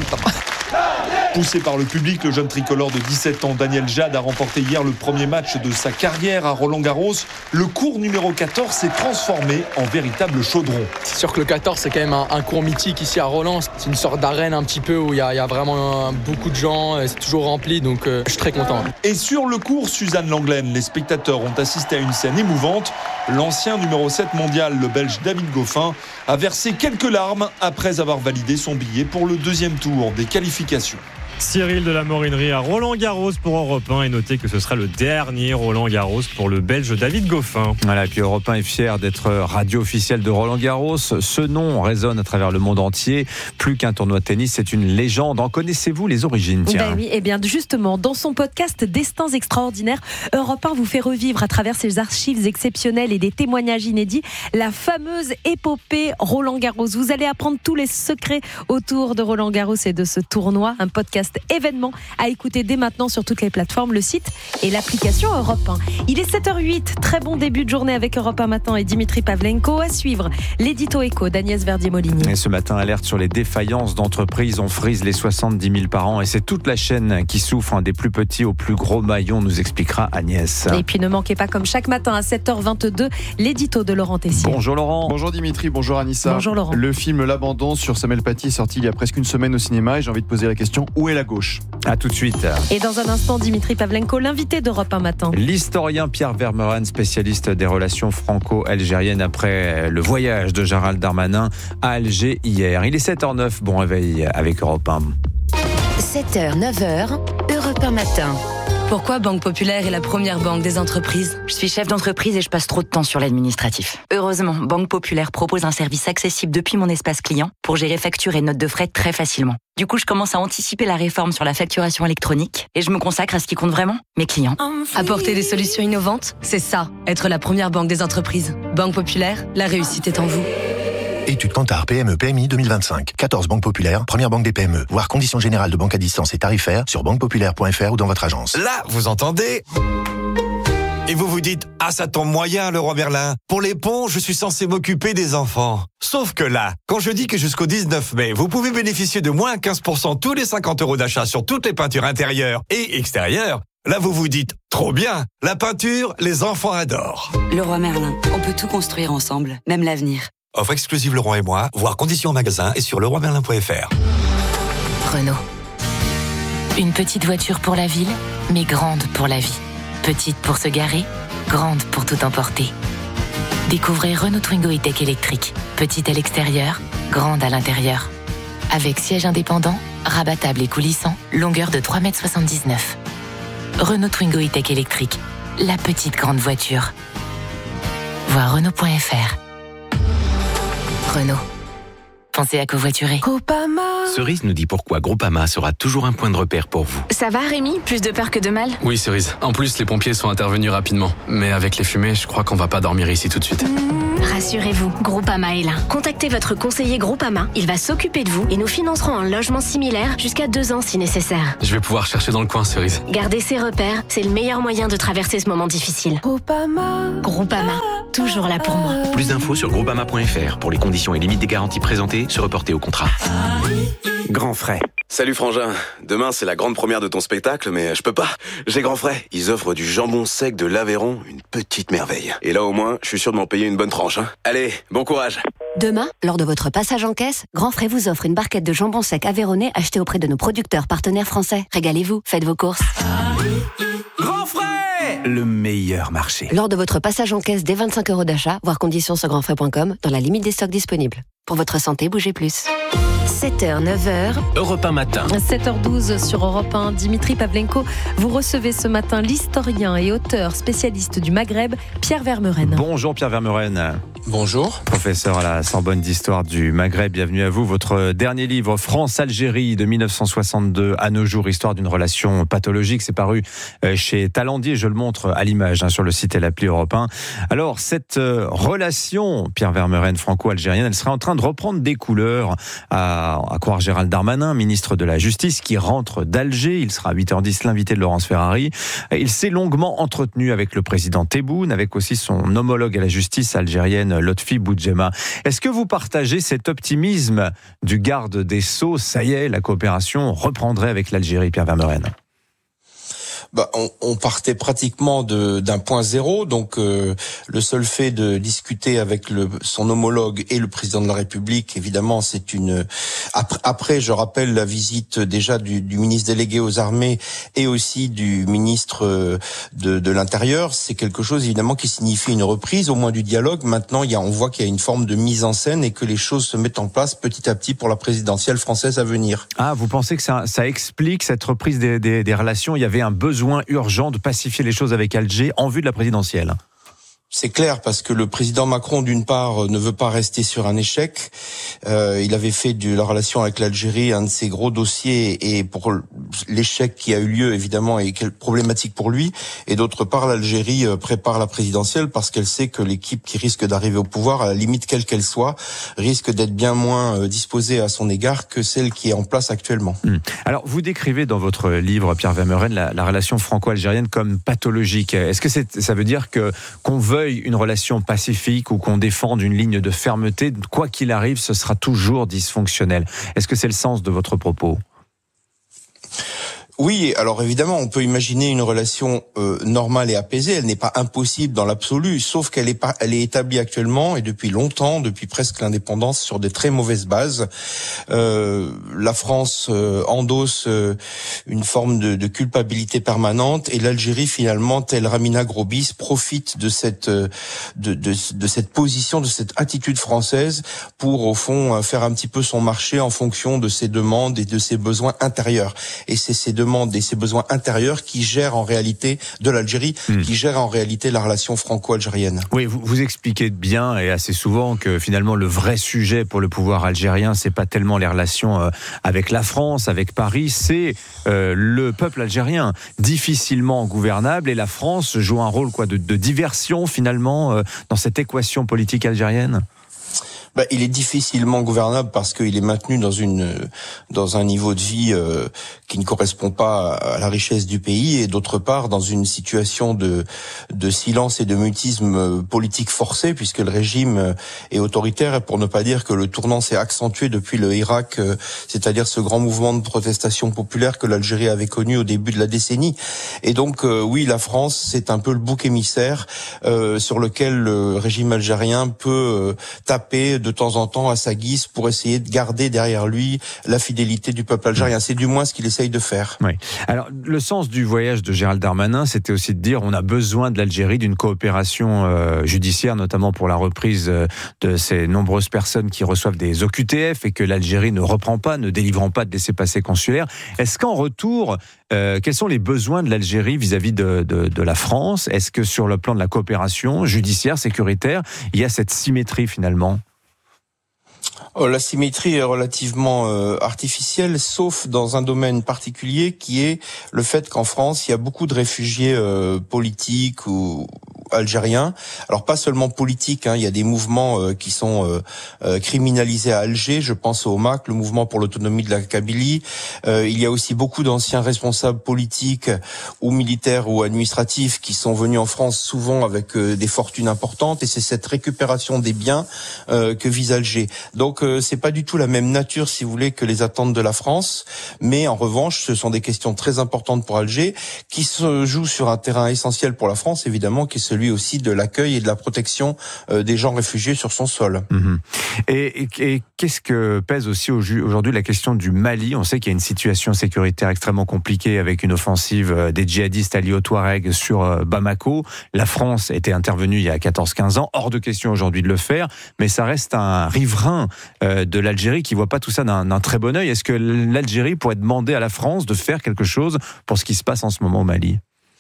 Speaker 16: Poussé par le public, le jeune tricolore de 17 ans, Daniel Jade, a remporté hier le premier match de sa carrière à Roland-Garros. Le cours numéro 14 s'est transformé en véritable chaudron.
Speaker 19: C'est sûr que le 14, c'est quand même un cours mythique ici à Roland. C'est une sorte d'arène un petit peu où il y a vraiment beaucoup de gens. C'est toujours rempli, donc je suis très content.
Speaker 16: Et sur le cours Suzanne Langlaine, les spectateurs ont assisté à une scène émouvante. L'ancien numéro 7 mondial, le Belge David Goffin, a versé quelques larmes après avoir validé son billet pour le deuxième tour des qualifications.
Speaker 7: Cyril de la Morinerie à Roland-Garros pour Europe 1 et notez que ce sera le dernier Roland-Garros pour le Belge David Goffin.
Speaker 2: Voilà, et puis Europe 1 est fier d'être radio officielle de Roland-Garros. Ce nom résonne à travers le monde entier. Plus qu'un tournoi de tennis, c'est une légende. En connaissez-vous les origines ?
Speaker 3: Oui, et bien justement, dans son podcast Destins extraordinaires, Europe 1 vous fait revivre à travers ses archives exceptionnelles et des témoignages inédits la fameuse épopée Roland-Garros. Vous allez apprendre tous les secrets autour de Roland-Garros et de ce tournoi, un podcast événement à écouter dès maintenant sur toutes les plateformes, le site et l'application Europe 1. Il est 7h08, très bon début de journée avec Europe 1 Matin et Dimitri Pavlenko. À suivre, l'édito écho d'Agnès Verdier-Molinier.
Speaker 2: Et ce matin, alerte sur les défaillances d'entreprises. On frise les 70 000 par an et c'est toute la chaîne qui souffre, des plus petits aux plus gros maillons, nous expliquera Agnès.
Speaker 3: Et puis ne manquez pas, comme chaque matin à 7h22, l'édito de Laurent Tessier.
Speaker 2: Bonjour Laurent.
Speaker 20: Bonjour Dimitri, bonjour Anissa.
Speaker 3: Bonjour Laurent.
Speaker 20: Le film L'Abandon sur Samuel Paty est sorti il y a presque une semaine au cinéma et j'ai envie de poser la question, où est la gauche ?
Speaker 2: À tout de suite.
Speaker 3: Et dans un instant, Dimitri Pavlenko, l'invité d'Europe 1 Matin.
Speaker 2: L'historien Pierre Vermeuren, spécialiste des relations franco-algériennes après le voyage de Gérald Darmanin à Alger hier. Il est 7h09, bon réveil avec Europe 1.
Speaker 6: 7h, 9h, Europe 1 Matin.
Speaker 15: Pourquoi Banque Populaire est la première banque des entreprises ?
Speaker 21: Je suis chef d'entreprise et je passe trop de temps sur l'administratif. Heureusement, Banque Populaire propose un service accessible depuis mon espace client pour gérer factures et notes de frais très facilement. Du coup, je commence à anticiper la réforme sur la facturation électronique et je me consacre à ce qui compte vraiment, mes clients.
Speaker 15: Apporter des solutions innovantes, c'est ça, être la première banque des entreprises. Banque Populaire, la réussite est en vous.
Speaker 22: Étude Kantar PME PMI 2025. 14 banques populaires, première banque des PME. Voir conditions générales de banque à distance et tarifaires sur banquepopulaire.fr ou dans votre agence.
Speaker 23: Là, vous entendez ? Et vous vous dites, ah ça tombe moyen Leroy Merlin. Pour les ponts, je suis censé m'occuper des enfants. Sauf que là, quand je dis que jusqu'au 19 mai, vous pouvez bénéficier de moins 15% tous les 50 € d'achat sur toutes les peintures intérieures et extérieures, là vous vous dites, trop bien, la peinture, les enfants adorent.
Speaker 24: Leroy Merlin, on peut tout construire ensemble, même l'avenir.
Speaker 23: Offre exclusive Leroy et moi, voir conditions en magasin et sur leroymerlin.fr.
Speaker 25: Renault. Une petite voiture pour la ville, mais grande pour la vie. Petite pour se garer, grande pour tout emporter. Découvrez Renault Twingo E-Tech électrique. Petite à l'extérieur, grande à l'intérieur. Avec siège indépendant, rabattable et coulissant, longueur de 3,79 m. Renault Twingo E-Tech électrique, la petite grande voiture. Voir Renault.fr. Renault. Pensez à covoiturer.
Speaker 1: Groupama. Cerise nous dit pourquoi Groupama sera toujours un point de repère pour vous.
Speaker 4: Ça va Rémi? Plus de peur que de mal?
Speaker 8: Oui Cerise. En plus les pompiers sont intervenus rapidement. Mais avec les fumées, je crois qu'on va pas dormir ici tout de suite.
Speaker 4: Rassurez-vous, Groupama est là. Contactez votre conseiller Groupama, il va s'occuper de vous et nous financerons un logement similaire jusqu'à 2 ans si nécessaire.
Speaker 8: Je vais pouvoir chercher dans le coin Cerise.
Speaker 4: Gardez ses repères, c'est le meilleur moyen de traverser ce moment difficile. Groupama, toujours là pour moi.
Speaker 1: Plus d'infos sur groupama.fr. Pour les conditions et limites des garanties présentées, se reporter au contrat.
Speaker 10: Grand frais.
Speaker 11: Salut Frangin, demain c'est la grande première de ton spectacle, mais je peux pas, j'ai Grand Frais. Ils offrent du jambon sec de l'Aveyron, une petite merveille. Et là au moins, je suis sûr de m'en payer une bonne tranche. Allez, bon courage.
Speaker 26: Demain, lors de votre passage en caisse, Grand Frais vous offre une barquette de jambon sec aveyronnais achetée auprès de nos producteurs partenaires français. Régalez-vous, faites vos courses.
Speaker 10: Grand Frais, le meilleur marché.
Speaker 26: Lors de votre passage en caisse dès 25 € d'achat, voir conditions sur grandfrais.com, dans la limite des stocks disponibles. Pour votre santé, bougez plus. 7h, 9h.
Speaker 1: Europe 1 matin.
Speaker 3: 7h12 sur Europe 1. Dimitri Pavlenko, vous recevez ce matin l'historien et auteur spécialiste du Maghreb, Pierre Vermeuren.
Speaker 2: Bonjour Pierre Vermeuren.
Speaker 27: Bonjour.
Speaker 2: Professeur à la Sorbonne d'histoire du Maghreb, bienvenue à vous. Votre dernier livre, France-Algérie, de 1962 à nos jours, histoire d'une relation pathologique, c'est paru chez Talandier, je le montre à l'image sur le site et l'appli Europe 1. Alors, cette relation, Pierre Vermeuren, franco-algérienne, elle serait en train de reprendre des couleurs à croire Gérald Darmanin, ministre de la Justice, qui rentre d'Alger. Il sera à 8h10 l'invité de Laurence Ferrari. Il s'est longuement entretenu avec le président Tebboune, avec aussi son homologue à la justice algérienne, Lotfi Boudjema. Est-ce que vous partagez cet optimisme du garde des Sceaux? Ça y est, la coopération reprendrait avec l'Algérie, Pierre Vermeuren.
Speaker 27: On partait pratiquement d'un point zéro, donc le seul fait de discuter avec son homologue et le président de la République, évidemment, c'est une. Après, je rappelle la visite déjà du ministre délégué aux armées et aussi du ministre de l'Intérieur, c'est quelque chose évidemment qui signifie une reprise, au moins du dialogue. Maintenant, on voit qu'il y a une forme de mise en scène et que les choses se mettent en place petit à petit pour la présidentielle française à venir.
Speaker 2: Ah, vous pensez que ça explique cette reprise des relations? Il y avait un besoin urgent de pacifier les choses avec Alger en vue de la présidentielle.
Speaker 27: C'est clair, parce que le président Macron, d'une part, ne veut pas rester sur un échec. Il avait fait de la relation avec l'Algérie un de ses gros dossiers, et pour l'échec qui a eu lieu, évidemment, est problématique pour lui. Et d'autre part, l'Algérie prépare la présidentielle parce qu'elle sait que l'équipe qui risque d'arriver au pouvoir, à la limite quelle qu'elle soit, risque d'être bien moins disposée à son égard que celle qui est en place actuellement.
Speaker 2: Alors, vous décrivez dans votre livre, Pierre Vermeuren, la relation franco-algérienne comme pathologique. Est-ce que ça veut dire qu'on veuille une relation pacifique ou qu'on défende une ligne de fermeté, quoi qu'il arrive, ce sera toujours dysfonctionnel? Est-ce que c'est le sens de votre propos?
Speaker 27: Oui, alors évidemment, on peut imaginer une relation normale et apaisée. Elle n'est pas impossible dans l'absolu, sauf qu'elle est établie actuellement et depuis longtemps, depuis presque l'indépendance, sur des très mauvaises bases. La France endosse une forme de culpabilité permanente, et l'Algérie, finalement, telle Ramina Grosbis, profite de cette position, de cette attitude française pour, au fond, faire un petit peu son marché en fonction de ses demandes et de ses besoins intérieurs. Et c'est ces demandes et ses besoins intérieurs qui gèrent en réalité de l'Algérie, qui gèrent en réalité la relation franco-algérienne.
Speaker 2: Oui, vous expliquez bien et assez souvent que finalement le vrai sujet pour le pouvoir algérien, c'est pas tellement les relations avec la France, avec Paris, c'est le peuple algérien, difficilement gouvernable, et la France joue un rôle de diversion finalement dans cette équation politique algérienne.
Speaker 27: Il est difficilement gouvernable parce qu'il est maintenu dans un niveau de vie qui ne correspond pas à la richesse du pays, et d'autre part dans une situation de silence et de mutisme politique forcé, puisque le régime est autoritaire, et pour ne pas dire que le tournant s'est accentué depuis le Irak, c'est-à-dire ce grand mouvement de protestation populaire que l'Algérie avait connu au début de la décennie. Et donc oui, la France, c'est un peu le bouc émissaire sur lequel le régime algérien peut taper de temps en temps à sa guise pour essayer de garder derrière lui la fidélité du peuple algérien. C'est du moins ce qu'il essaye de faire.
Speaker 2: Oui. Alors, le sens du voyage de Gérald Darmanin, c'était aussi de dire on a besoin de l'Algérie, d'une coopération judiciaire, notamment pour la reprise de ces nombreuses personnes qui reçoivent des OQTF et que l'Algérie ne reprend pas, ne délivrant pas de laissez-passer consulaires. Est-ce qu'en retour, quels sont les besoins de l'Algérie vis-à-vis de la France ? Est-ce que sur le plan de la coopération judiciaire, sécuritaire, il y a cette symétrie finalement ?
Speaker 27: La symétrie est relativement artificielle, sauf dans un domaine particulier qui est le fait qu'en France, il y a beaucoup de réfugiés politiques ou algériens. Alors pas seulement politiques, il y a des mouvements qui sont criminalisés à Alger. Je pense au MAC, le mouvement pour l'autonomie de la Kabylie. Il y a aussi beaucoup d'anciens responsables politiques ou militaires ou administratifs qui sont venus en France souvent avec des fortunes importantes. Et c'est cette récupération des biens que vise Alger. Donc c'est pas du tout la même nature, si vous voulez, que les attentes de la France, mais en revanche, ce sont des questions très importantes pour Alger, qui se jouent sur un terrain essentiel pour la France, évidemment, qui est celui aussi de l'accueil et de la protection des gens réfugiés sur son sol.
Speaker 2: Et qu'est-ce que pèse aussi aujourd'hui la question du Mali ? On sait qu'il y a une situation sécuritaire extrêmement compliquée avec une offensive des djihadistes alliés aux Touaregs sur Bamako. La France était intervenue il y a 14-15 ans, hors de question aujourd'hui de le faire, mais ça reste un riverain de l'Algérie qui voit pas tout ça d'un très bon œil. Est-ce que l'Algérie pourrait demander à la France de faire quelque chose pour ce qui se passe en ce moment au Mali ?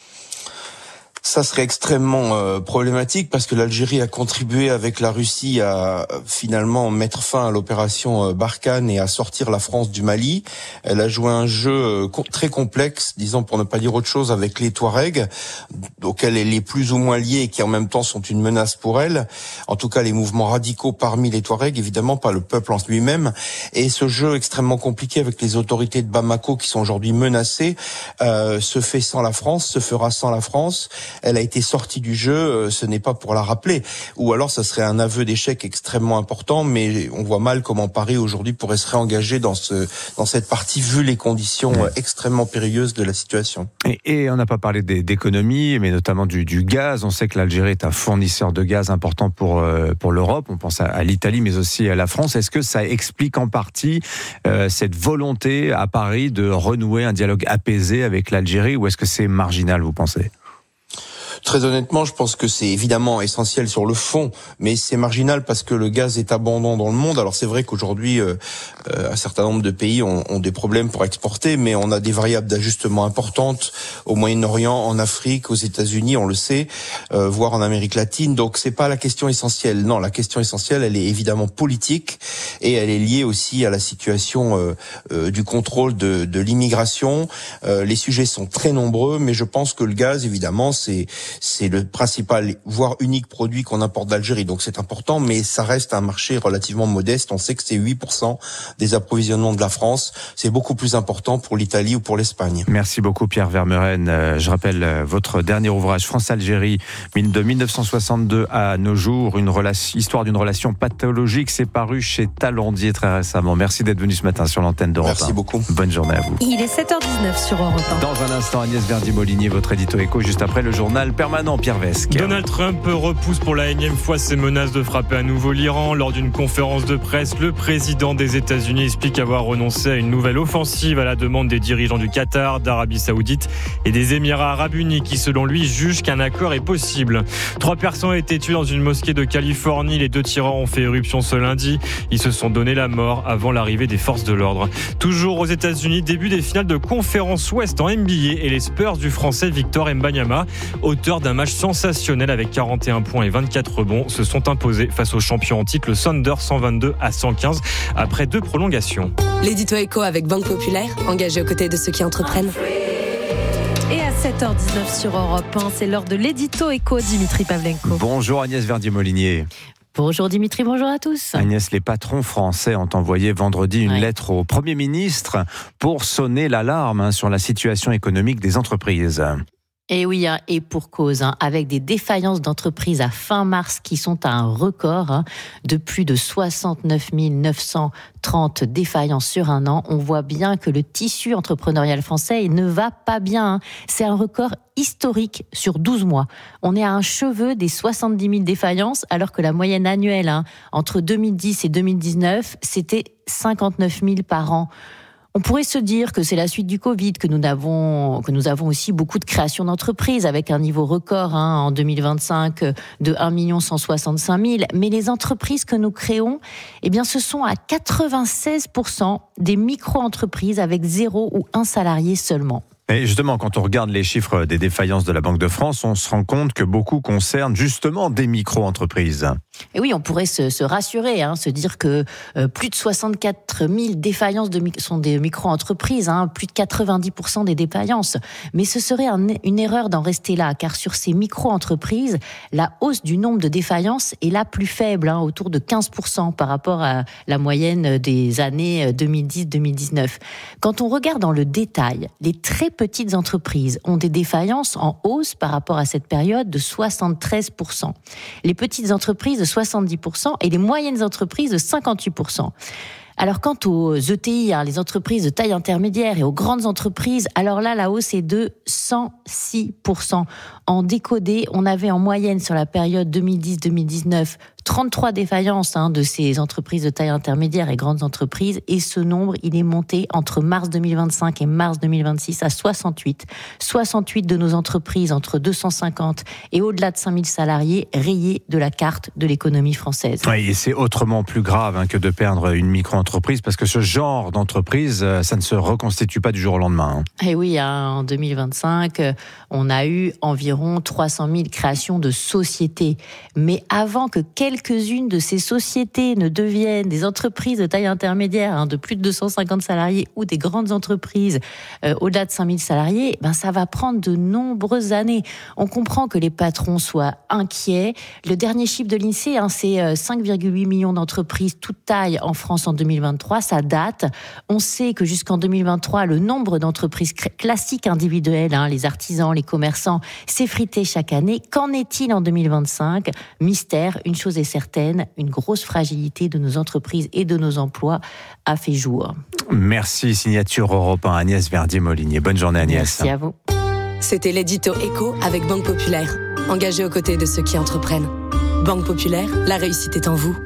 Speaker 27: Ça serait extrêmement problématique parce que l'Algérie a contribué avec la Russie à finalement mettre fin à l'opération Barkhane et à sortir la France du Mali. Elle a joué un jeu très complexe, disons pour ne pas dire autre chose, avec les Touaregs, auxquels elle est plus ou moins liée et qui en même temps sont une menace pour elle. En tout cas, les mouvements radicaux parmi les Touaregs, évidemment pas le peuple en lui-même. Et ce jeu extrêmement compliqué avec les autorités de Bamako qui sont aujourd'hui menacées se fait sans la France, se fera sans la France. Elle a été sortie du jeu, ce n'est pas pour la rappeler. Ou alors, ça serait un aveu d'échec extrêmement important, mais on voit mal comment Paris aujourd'hui pourrait se réengager dans cette partie, vu les conditions extrêmement périlleuses de la situation.
Speaker 2: Et on n'a pas parlé d'économie, mais notamment du gaz. On sait que l'Algérie est un fournisseur de gaz important pour l'Europe. On pense à l'Italie, mais aussi à la France. Est-ce que ça explique en partie cette volonté à Paris de renouer un dialogue apaisé avec l'Algérie, ou est-ce que c'est marginal, vous pensez ?
Speaker 27: Très honnêtement, je pense que c'est évidemment essentiel sur le fond, mais c'est marginal parce que le gaz est abondant dans le monde. Alors c'est vrai qu'aujourd'hui, un certain nombre de pays ont des problèmes pour exporter, mais on a des variables d'ajustement importantes au Moyen-Orient, en Afrique, aux États-Unis, on le sait, voire en Amérique latine. Donc c'est pas la question essentielle. Non, la question essentielle, elle est évidemment politique et elle est liée aussi à la situation du contrôle de l'immigration. Les sujets sont très nombreux, mais je pense que le gaz, évidemment, c'est le principal, voire unique produit qu'on importe d'Algérie. Donc c'est important, mais ça reste un marché relativement modeste. On sait que c'est 8% des approvisionnements de la France. C'est beaucoup plus important pour l'Italie ou pour l'Espagne.
Speaker 2: Merci beaucoup Pierre Vermeuren. Je rappelle votre dernier ouvrage, France-Algérie, de 1962 à nos jours, histoire d'une relation pathologique. C'est paru chez Talandier très récemment. Merci d'être venu ce matin sur l'antenne d'Europe 1.
Speaker 27: Merci beaucoup.
Speaker 2: Bonne journée à vous.
Speaker 3: Il est 7h19 sur Europe 1.
Speaker 2: Dans un instant, Agnès Verdi-Molinier, votre édito écho, juste après le journal permanent, Pierre Vesque.
Speaker 7: Donald Trump repousse pour la énième fois ses menaces de frapper à nouveau l'Iran. Lors d'une conférence de presse, le président des États-Unis explique avoir renoncé à une nouvelle offensive à la demande des dirigeants du Qatar, d'Arabie Saoudite et des Émirats Arabes Unis qui, selon lui, jugent qu'un accord est possible. 3 personnes ont été tuées dans une mosquée de Californie. Les 2 tireurs ont fait éruption ce lundi. Ils se sont donné la mort avant l'arrivée des forces de l'ordre. Toujours aux États-Unis, début des finales de conférence Ouest en NBA et les Spurs du Français Victor Wembanyama, auteur d'un match sensationnel avec 41 points et 24 rebonds, se sont imposés face aux champions en titre, le Thunder, 122-115 après 2 prolongations.
Speaker 5: L'édito écho avec Banque Populaire, engagé aux côtés de ceux qui entreprennent.
Speaker 3: Et à 7h19 sur Europe 1, c'est l'heure de l'édito écho, Dimitri Pavlenko.
Speaker 2: Bonjour Agnès Verdi-Molinier.
Speaker 9: Bonjour Dimitri, bonjour à tous.
Speaker 2: Agnès, les patrons français ont envoyé vendredi une lettre au Premier ministre pour sonner l'alarme sur la situation économique des entreprises.
Speaker 9: Et oui, et pour cause, avec des défaillances d'entreprises à fin mars qui sont à un record de plus de 69 930 défaillances sur un an, on voit bien que le tissu entrepreneurial français ne va pas bien. C'est un record historique sur 12 mois. On est à un cheveu des 70 000 défaillances, alors que la moyenne annuelle entre 2010 et 2019, c'était 59 000 par an. On pourrait se dire que c'est la suite du Covid, que nous avons aussi beaucoup de création d'entreprises avec un niveau record en 2025 de 1 165 000. Mais les entreprises que nous créons, ce sont à 96% des micro-entreprises avec 0 ou 1 salarié seulement.
Speaker 2: Et justement, quand on regarde les chiffres des défaillances de la Banque de France, on se rend compte que beaucoup concernent justement des micro-entreprises.
Speaker 9: Et oui, on pourrait se rassurer, se dire que plus de 64 000 défaillances sont des micro-entreprises, plus de 90% des défaillances. Mais ce serait une erreur d'en rester là, car sur ces micro-entreprises, la hausse du nombre de défaillances est la plus faible, autour de 15% par rapport à la moyenne des années 2010-2019. Quand on regarde dans le détail, les très petites entreprises ont des défaillances en hausse par rapport à cette période de 73%. Les petites entreprises de 70% et les moyennes entreprises de 58%. Alors quant aux ETI, les entreprises de taille intermédiaire et aux grandes entreprises, alors là, la hausse est de 106%. En décodé, on avait en moyenne sur la période 2010-2019 33 défaillances de ces entreprises de taille intermédiaire et grandes entreprises, et ce nombre, il est monté entre mars 2025 et mars 2026 à 68. 68 de nos entreprises entre 250 et au-delà de 5000 salariés rayés de la carte de l'économie française.
Speaker 2: Oui, et c'est autrement plus grave que de perdre une micro-entreprise, parce que ce genre d'entreprise, ça ne se reconstitue pas du jour au lendemain.
Speaker 9: Et oui, en 2025, on a eu environ 300 000 créations de sociétés. Mais avant que quelques-unes de ces sociétés ne deviennent des entreprises de taille intermédiaire, de plus de 250 salariés, ou des grandes entreprises au-delà de 5000 salariés, ça va prendre de nombreuses années. On comprend que les patrons soient inquiets. Le dernier chiffre de l'INSEE, c'est 5,8 millions d'entreprises, toutes tailles en France en 2023. Ça date. On sait que jusqu'en 2023, le nombre d'entreprises classiques individuelles, les artisans, les commerçants, s'effritait chaque année. Qu'en est-il en 2025 ? Mystère, une chose est certaine, une grosse fragilité de nos entreprises et de nos emplois a fait jour.
Speaker 2: Merci, signature Europe 1, Agnès Verdier-Molinier. Bonne journée, Agnès.
Speaker 9: Merci à vous.
Speaker 5: C'était l'édito Éco avec Banque Populaire. Engagé aux côtés de ceux qui entreprennent. Banque Populaire, la réussite est en vous.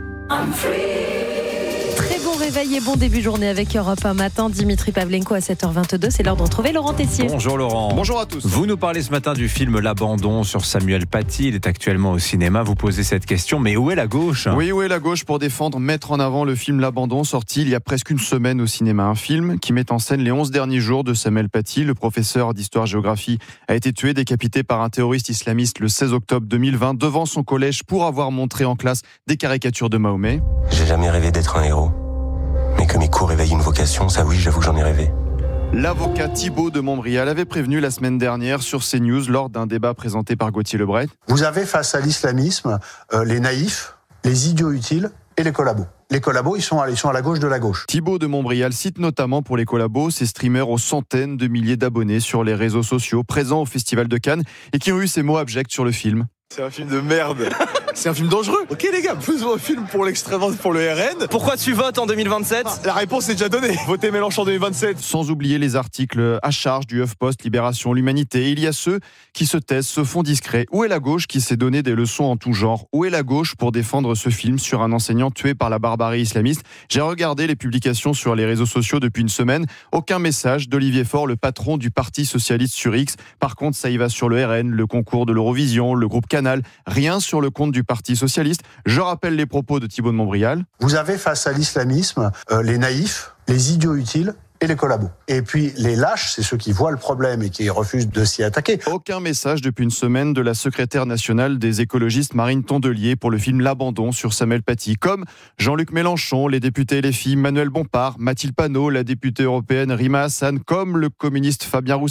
Speaker 3: Très bon réveil et bon début de journée avec Europe 1 matin. Dimitri Pavlenko à 7h22. C'est l'heure de retrouver Laurent Tessier.
Speaker 2: Bonjour Laurent.
Speaker 20: Bonjour à tous.
Speaker 2: Vous nous parlez ce matin du film L'Abandon sur Samuel Paty. Il est actuellement au cinéma. Vous posez cette question, mais où est la gauche ?
Speaker 20: Oui, où est la gauche pour mettre en avant le film L'Abandon, sorti il y a presque une semaine au cinéma. Un film qui met en scène les 11 derniers jours de Samuel Paty. Le professeur d'histoire-géographie a été tué, décapité par un terroriste islamiste le 16 octobre 2020 devant son collège pour avoir montré en classe des caricatures de Mahomet.
Speaker 12: J'ai jamais rêvé d'être un héros. Mais que mes cours éveillent une vocation, ça oui, j'avoue que j'en ai rêvé.
Speaker 20: L'avocat Thibault de Montbrial avait prévenu la semaine dernière sur CNews lors d'un débat présenté par Gauthier Lebret.
Speaker 13: Vous avez face à l'islamisme les naïfs, les idiots utiles et les collabos. Les collabos, ils sont à la gauche de la gauche.
Speaker 20: Thibault de Montbrial cite notamment pour les collabos ces streamers aux centaines de milliers d'abonnés sur les réseaux sociaux présents au Festival de Cannes et qui ont eu ces mots abjects sur le film.
Speaker 14: C'est un film de merde. C'est un film dangereux. Ok les gars, faisons un film pour l'extrême droite, pour le RN. Pourquoi tu votes en 2027 ? La réponse est déjà donnée. Votez Mélenchon en 2027.
Speaker 20: Sans oublier les articles à charge du HuffPost, Libération, l'Humanité. Il y a ceux qui se taisent, se font discrets. Où est la gauche qui s'est donné des leçons en tout genre ? Où est la gauche pour défendre ce film sur un enseignant tué par la barbarie islamiste ? J'ai regardé les publications sur les réseaux sociaux depuis une semaine. Aucun message d'Olivier Faure, le patron du Parti Socialiste sur X. Par contre, ça y va sur le RN, le concours de l'Eurovision, le groupe Canal. Rien sur le compte du Parti Socialiste. Je rappelle les propos de Thibault de Montbrial.
Speaker 13: Vous avez face à l'islamisme les naïfs, les idiots utiles et les collabos. Et puis les lâches, c'est ceux qui voient le problème et qui refusent de s'y attaquer.
Speaker 20: Aucun message depuis une semaine de la secrétaire nationale des écologistes Marine Tondelier pour le film L'Abandon sur Samuel Paty, comme Jean-Luc Mélenchon, les députés LFI Manuel Bompard, Mathilde Panot, la députée européenne Rima Hassan, comme le communiste Fabien Roussel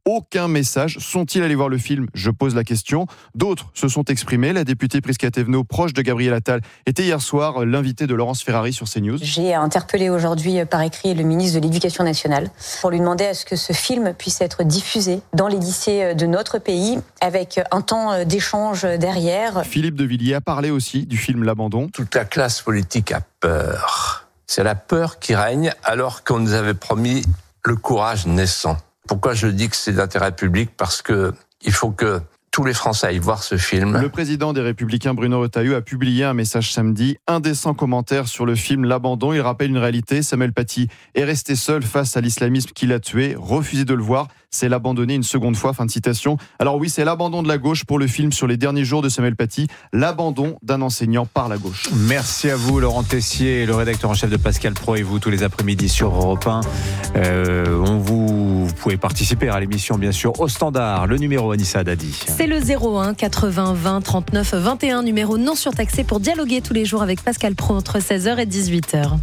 Speaker 20: aucun message. Sont-ils allés voir le film ? Je pose la question. D'autres se sont exprimés. La députée Prisca Thévenot, proche de Gabriel Attal, était hier soir l'invitée de Laurence Ferrari sur CNews.
Speaker 6: J'ai interpellé aujourd'hui par écrit le ministre de l'Éducation nationale pour lui demander à ce que ce film puisse être diffusé dans les lycées de notre pays avec un temps d'échange derrière.
Speaker 20: Philippe de Villiers a parlé aussi du film L'Abandon.
Speaker 15: Toute la classe politique a peur. C'est la peur qui règne alors qu'on nous avait promis le courage naissant. Pourquoi je dis que c'est d'intérêt public ? Parce que il faut que tous les Français aillent voir ce film.
Speaker 20: Le président des Républicains, Bruno Retailleau, a publié un message samedi. Indécent commentaire sur le film L'Abandon. Il rappelle une réalité. Samuel Paty est resté seul face à l'islamisme qui l'a tué. Refusé de le voir, c'est l'abandonner une seconde fois. Fin de citation. Alors oui, c'est l'abandon de la gauche pour le film sur les derniers jours de Samuel Paty. L'abandon d'un enseignant par la gauche.
Speaker 2: Merci à vous, Laurent Tessier, le rédacteur en chef de Pascal Praud et vous tous les après-midi sur Europe 1. Vous pouvez participer à l'émission, bien sûr, au standard. Le numéro, Anissa Dadi.
Speaker 3: C'est le 01 80 20 39 21, numéro non surtaxé pour dialoguer tous les jours avec Pascal Praud entre 16h et 18h.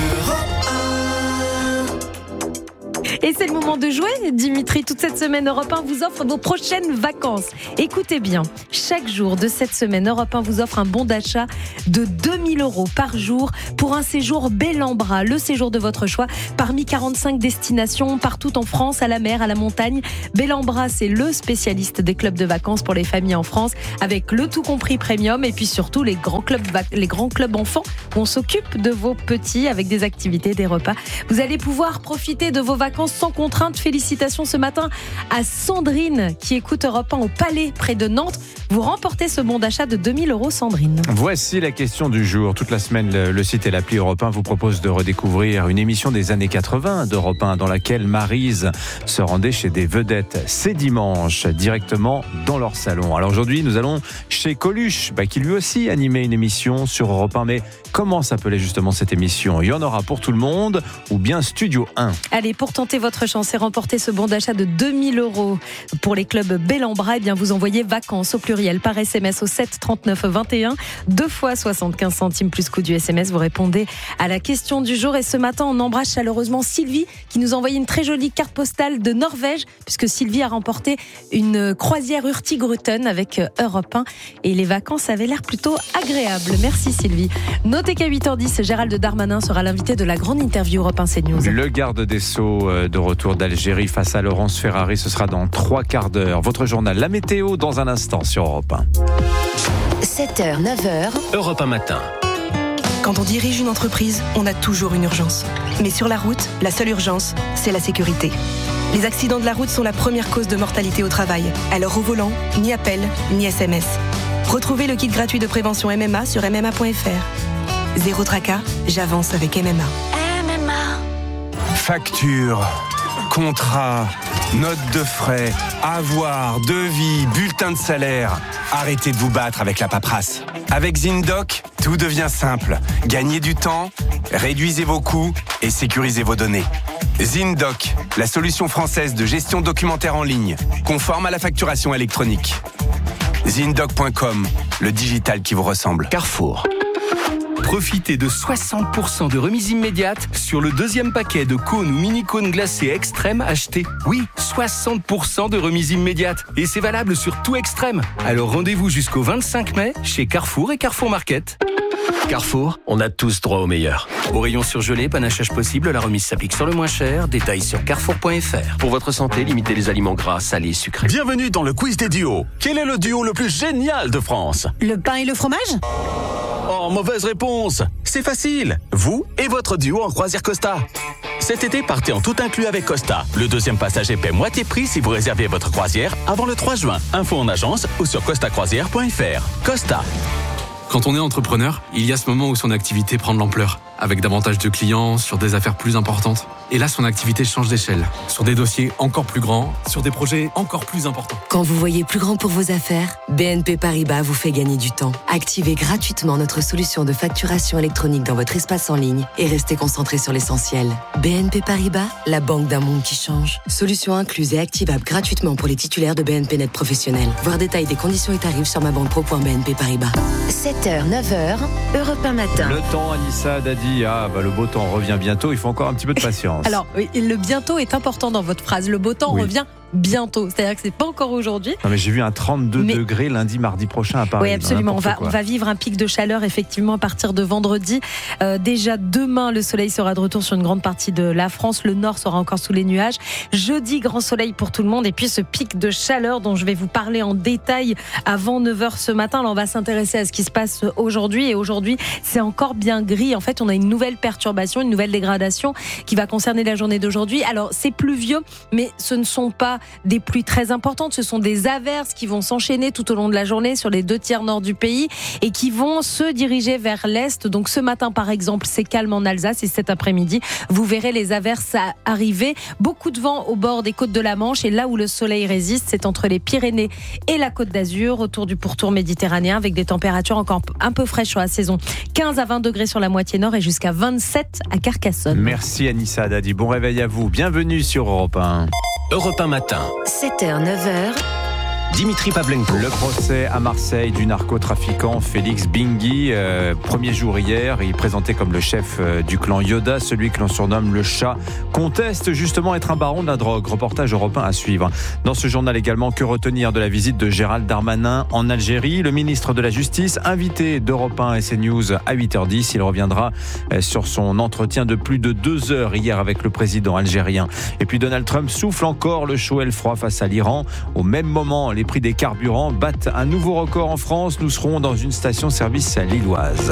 Speaker 3: Et c'est le moment de jouer, Dimitri. Toute cette semaine, Europe 1 vous offre vos prochaines vacances. Écoutez bien, chaque jour de cette semaine, Europe 1 vous offre un bon d'achat de 2 000 € par jour pour un séjour Bel-en-Bras, le séjour de votre choix, parmi 45 destinations partout en France, à la mer, à la montagne. Bel-en-Bras, c'est le spécialiste des clubs de vacances pour les familles en France, avec le tout compris premium et puis surtout les grands clubs enfants où on s'occupe de vos petits avec des activités, des repas. Vous allez pouvoir profiter de vos vacances sans contrainte. Félicitations ce matin à Sandrine qui écoute Europe 1 au Palais près de Nantes. Vous remportez ce bon d'achat de 2 000 €, Sandrine.
Speaker 2: Voici la question du jour. Toute la semaine, le site et l'appli Europe 1 vous proposent de redécouvrir une émission des années 80 d'Europe 1 dans laquelle Maryse se rendait chez des vedettes. C'est dimanche, directement dans leur salon. Alors aujourd'hui, nous allons chez Coluche, qui lui aussi animait une émission sur Europe 1. Mais comment s'appelait justement cette émission ? Il y en aura pour tout le monde ou bien Studio 1 ?
Speaker 3: Allez, pour tenter votre chance et remporter ce bon d'achat de 2 000 € pour les clubs Bel-en-Bras, vous envoyez vacances au pluriel par SMS au 7 39 21, 2 fois 75 centimes plus coût du SMS. Vous répondez à la question du jour. Et ce matin, on embrasse chaleureusement Sylvie qui nous a envoyé une très jolie carte postale de Norvège, puisque Sylvie a remporté une croisière Hurtigruten avec Europe 1 et les vacances avaient l'air plutôt agréables. Merci Sylvie. Notez qu'à 8h10, Gérald Darmanin sera l'invité de la grande interview Europe 1 CNews.
Speaker 2: Le garde des Sceaux de retour d'Algérie face à Laurence Ferrari, ce sera dans 3 quarts d'heure. Votre journal, la météo dans un instant sur Europe 1.
Speaker 26: 7h, 9h.
Speaker 1: Europe 1 matin.
Speaker 16: Quand on dirige une entreprise, on a toujours une urgence. Mais sur la route, la seule urgence, c'est la sécurité. Les accidents de la route sont la première cause de mortalité au travail. Alors au volant, ni appel, ni SMS. Retrouvez le kit gratuit de prévention MMA sur MMA.fr. Zéro tracas, j'avance avec MMA.
Speaker 23: Facture, contrat, note de frais, avoir, devis, bulletin de salaire. Arrêtez de vous battre avec la paperasse. Avec ZinDoc, tout devient simple. Gagnez du temps, réduisez vos coûts et sécurisez vos données. ZinDoc, la solution française de gestion documentaire en ligne, conforme à la facturation électronique. ZinDoc.com, le digital qui vous ressemble.
Speaker 10: Carrefour. Profitez de 60% de remise immédiate sur le deuxième paquet de cônes ou mini-cônes glacés Extrême achetés. Oui, 60% de remise immédiate. Et c'est valable sur tout Extrême. Alors rendez-vous jusqu'au 25 mai chez Carrefour et Carrefour Market.
Speaker 1: Carrefour, on a tous droit au meilleur.
Speaker 10: Au rayon surgelé, panachage possible, la remise s'applique sur le moins cher. Détails sur carrefour.fr.
Speaker 1: Pour votre santé, limitez les aliments gras, salés, sucrés.
Speaker 17: Bienvenue dans le quiz des duos. Quel est le duo le plus génial de France ?
Speaker 16: Le pain et le fromage ?
Speaker 17: Oh, mauvaise réponse. C'est facile. Vous et votre duo en croisière Costa. Cet été, partez en tout inclus avec Costa. Le deuxième passager paie moitié prix si vous réservez votre croisière avant le 3 juin. Info en agence ou sur costacroisière.fr. Costa.
Speaker 8: Quand on est entrepreneur, il y a ce moment où son activité prend de l'ampleur, avec davantage de clients, sur des affaires plus importantes. Et là, son activité change d'échelle, sur des dossiers encore plus grands, sur des projets encore plus importants.
Speaker 5: Quand vous voyez plus grand pour vos affaires, BNP Paribas vous fait gagner du temps. Activez gratuitement notre solution de facturation électronique dans votre espace en ligne et restez concentré sur l'essentiel. BNP Paribas, la banque d'un monde qui change. Solution incluse et activable gratuitement pour les titulaires de BNP Net Professionnel. Voir détail des conditions et tarifs sur mabanquepro.bnp Paribas.
Speaker 26: 7h, 9h, Europe 1 matin.
Speaker 2: Le temps, Anissa Dadi, le beau temps revient bientôt, il faut encore un petit peu de patience.
Speaker 3: Alors, le bientôt est important dans votre phrase. Le beau temps revient bientôt. C'est-à-dire que c'est pas encore aujourd'hui.
Speaker 2: Non, mais j'ai vu un 32 degrés lundi, mardi prochain à Paris.
Speaker 3: Oui, absolument. On va vivre un pic de chaleur effectivement à partir de vendredi. Déjà demain, le soleil sera de retour sur une grande partie de la France. Le nord sera encore sous les nuages. Jeudi, grand soleil pour tout le monde. Et puis ce pic de chaleur dont je vais vous parler en détail avant 9h ce matin. Là, on va s'intéresser à ce qui se passe aujourd'hui. Et aujourd'hui, c'est encore bien gris. En fait, on a une nouvelle perturbation, une nouvelle dégradation qui va concerner la journée d'aujourd'hui. Alors, c'est pluvieux, mais ce ne sont pas des pluies très importantes. Ce sont des averses qui vont s'enchaîner tout au long de la journée sur les 2 tiers nord du pays et qui vont se diriger vers l'est. Donc, ce matin, par exemple, c'est calme en Alsace et cet après-midi, vous verrez les averses arriver. Beaucoup de vent au bord des côtes de la Manche et là où le soleil résiste, c'est entre les Pyrénées et la Côte d'Azur, autour du pourtour méditerranéen avec des températures encore un peu fraîches sur la saison. 15 à 20 degrés sur la moitié nord et jusqu'à 27 à Carcassonne.
Speaker 2: Merci Anissa Haddadi. Bon réveil à vous. Bienvenue sur Europe 1.
Speaker 1: Europe 1 matin.
Speaker 26: 7h, 9h.
Speaker 1: Dimitri Pavlenko.
Speaker 2: Le procès à Marseille du narcotrafiquant Félix Bingui. Premier jour hier, il est présenté comme le chef du clan Yoda, celui que l'on surnomme le chat, conteste justement être un baron de la drogue. Reportage européen à suivre. Dans ce journal également, que retenir de la visite de Gérald Darmanin en Algérie. Le ministre de la Justice, invité d'Europe 1 et CNews à 8h10. Il reviendra sur son entretien de plus de 2 heures hier avec le président algérien. Et puis Donald Trump souffle encore le chaud et le froid face à l'Iran. Au même moment, les prix des carburants battent un nouveau record en France. Nous serons dans une station-service lilloise.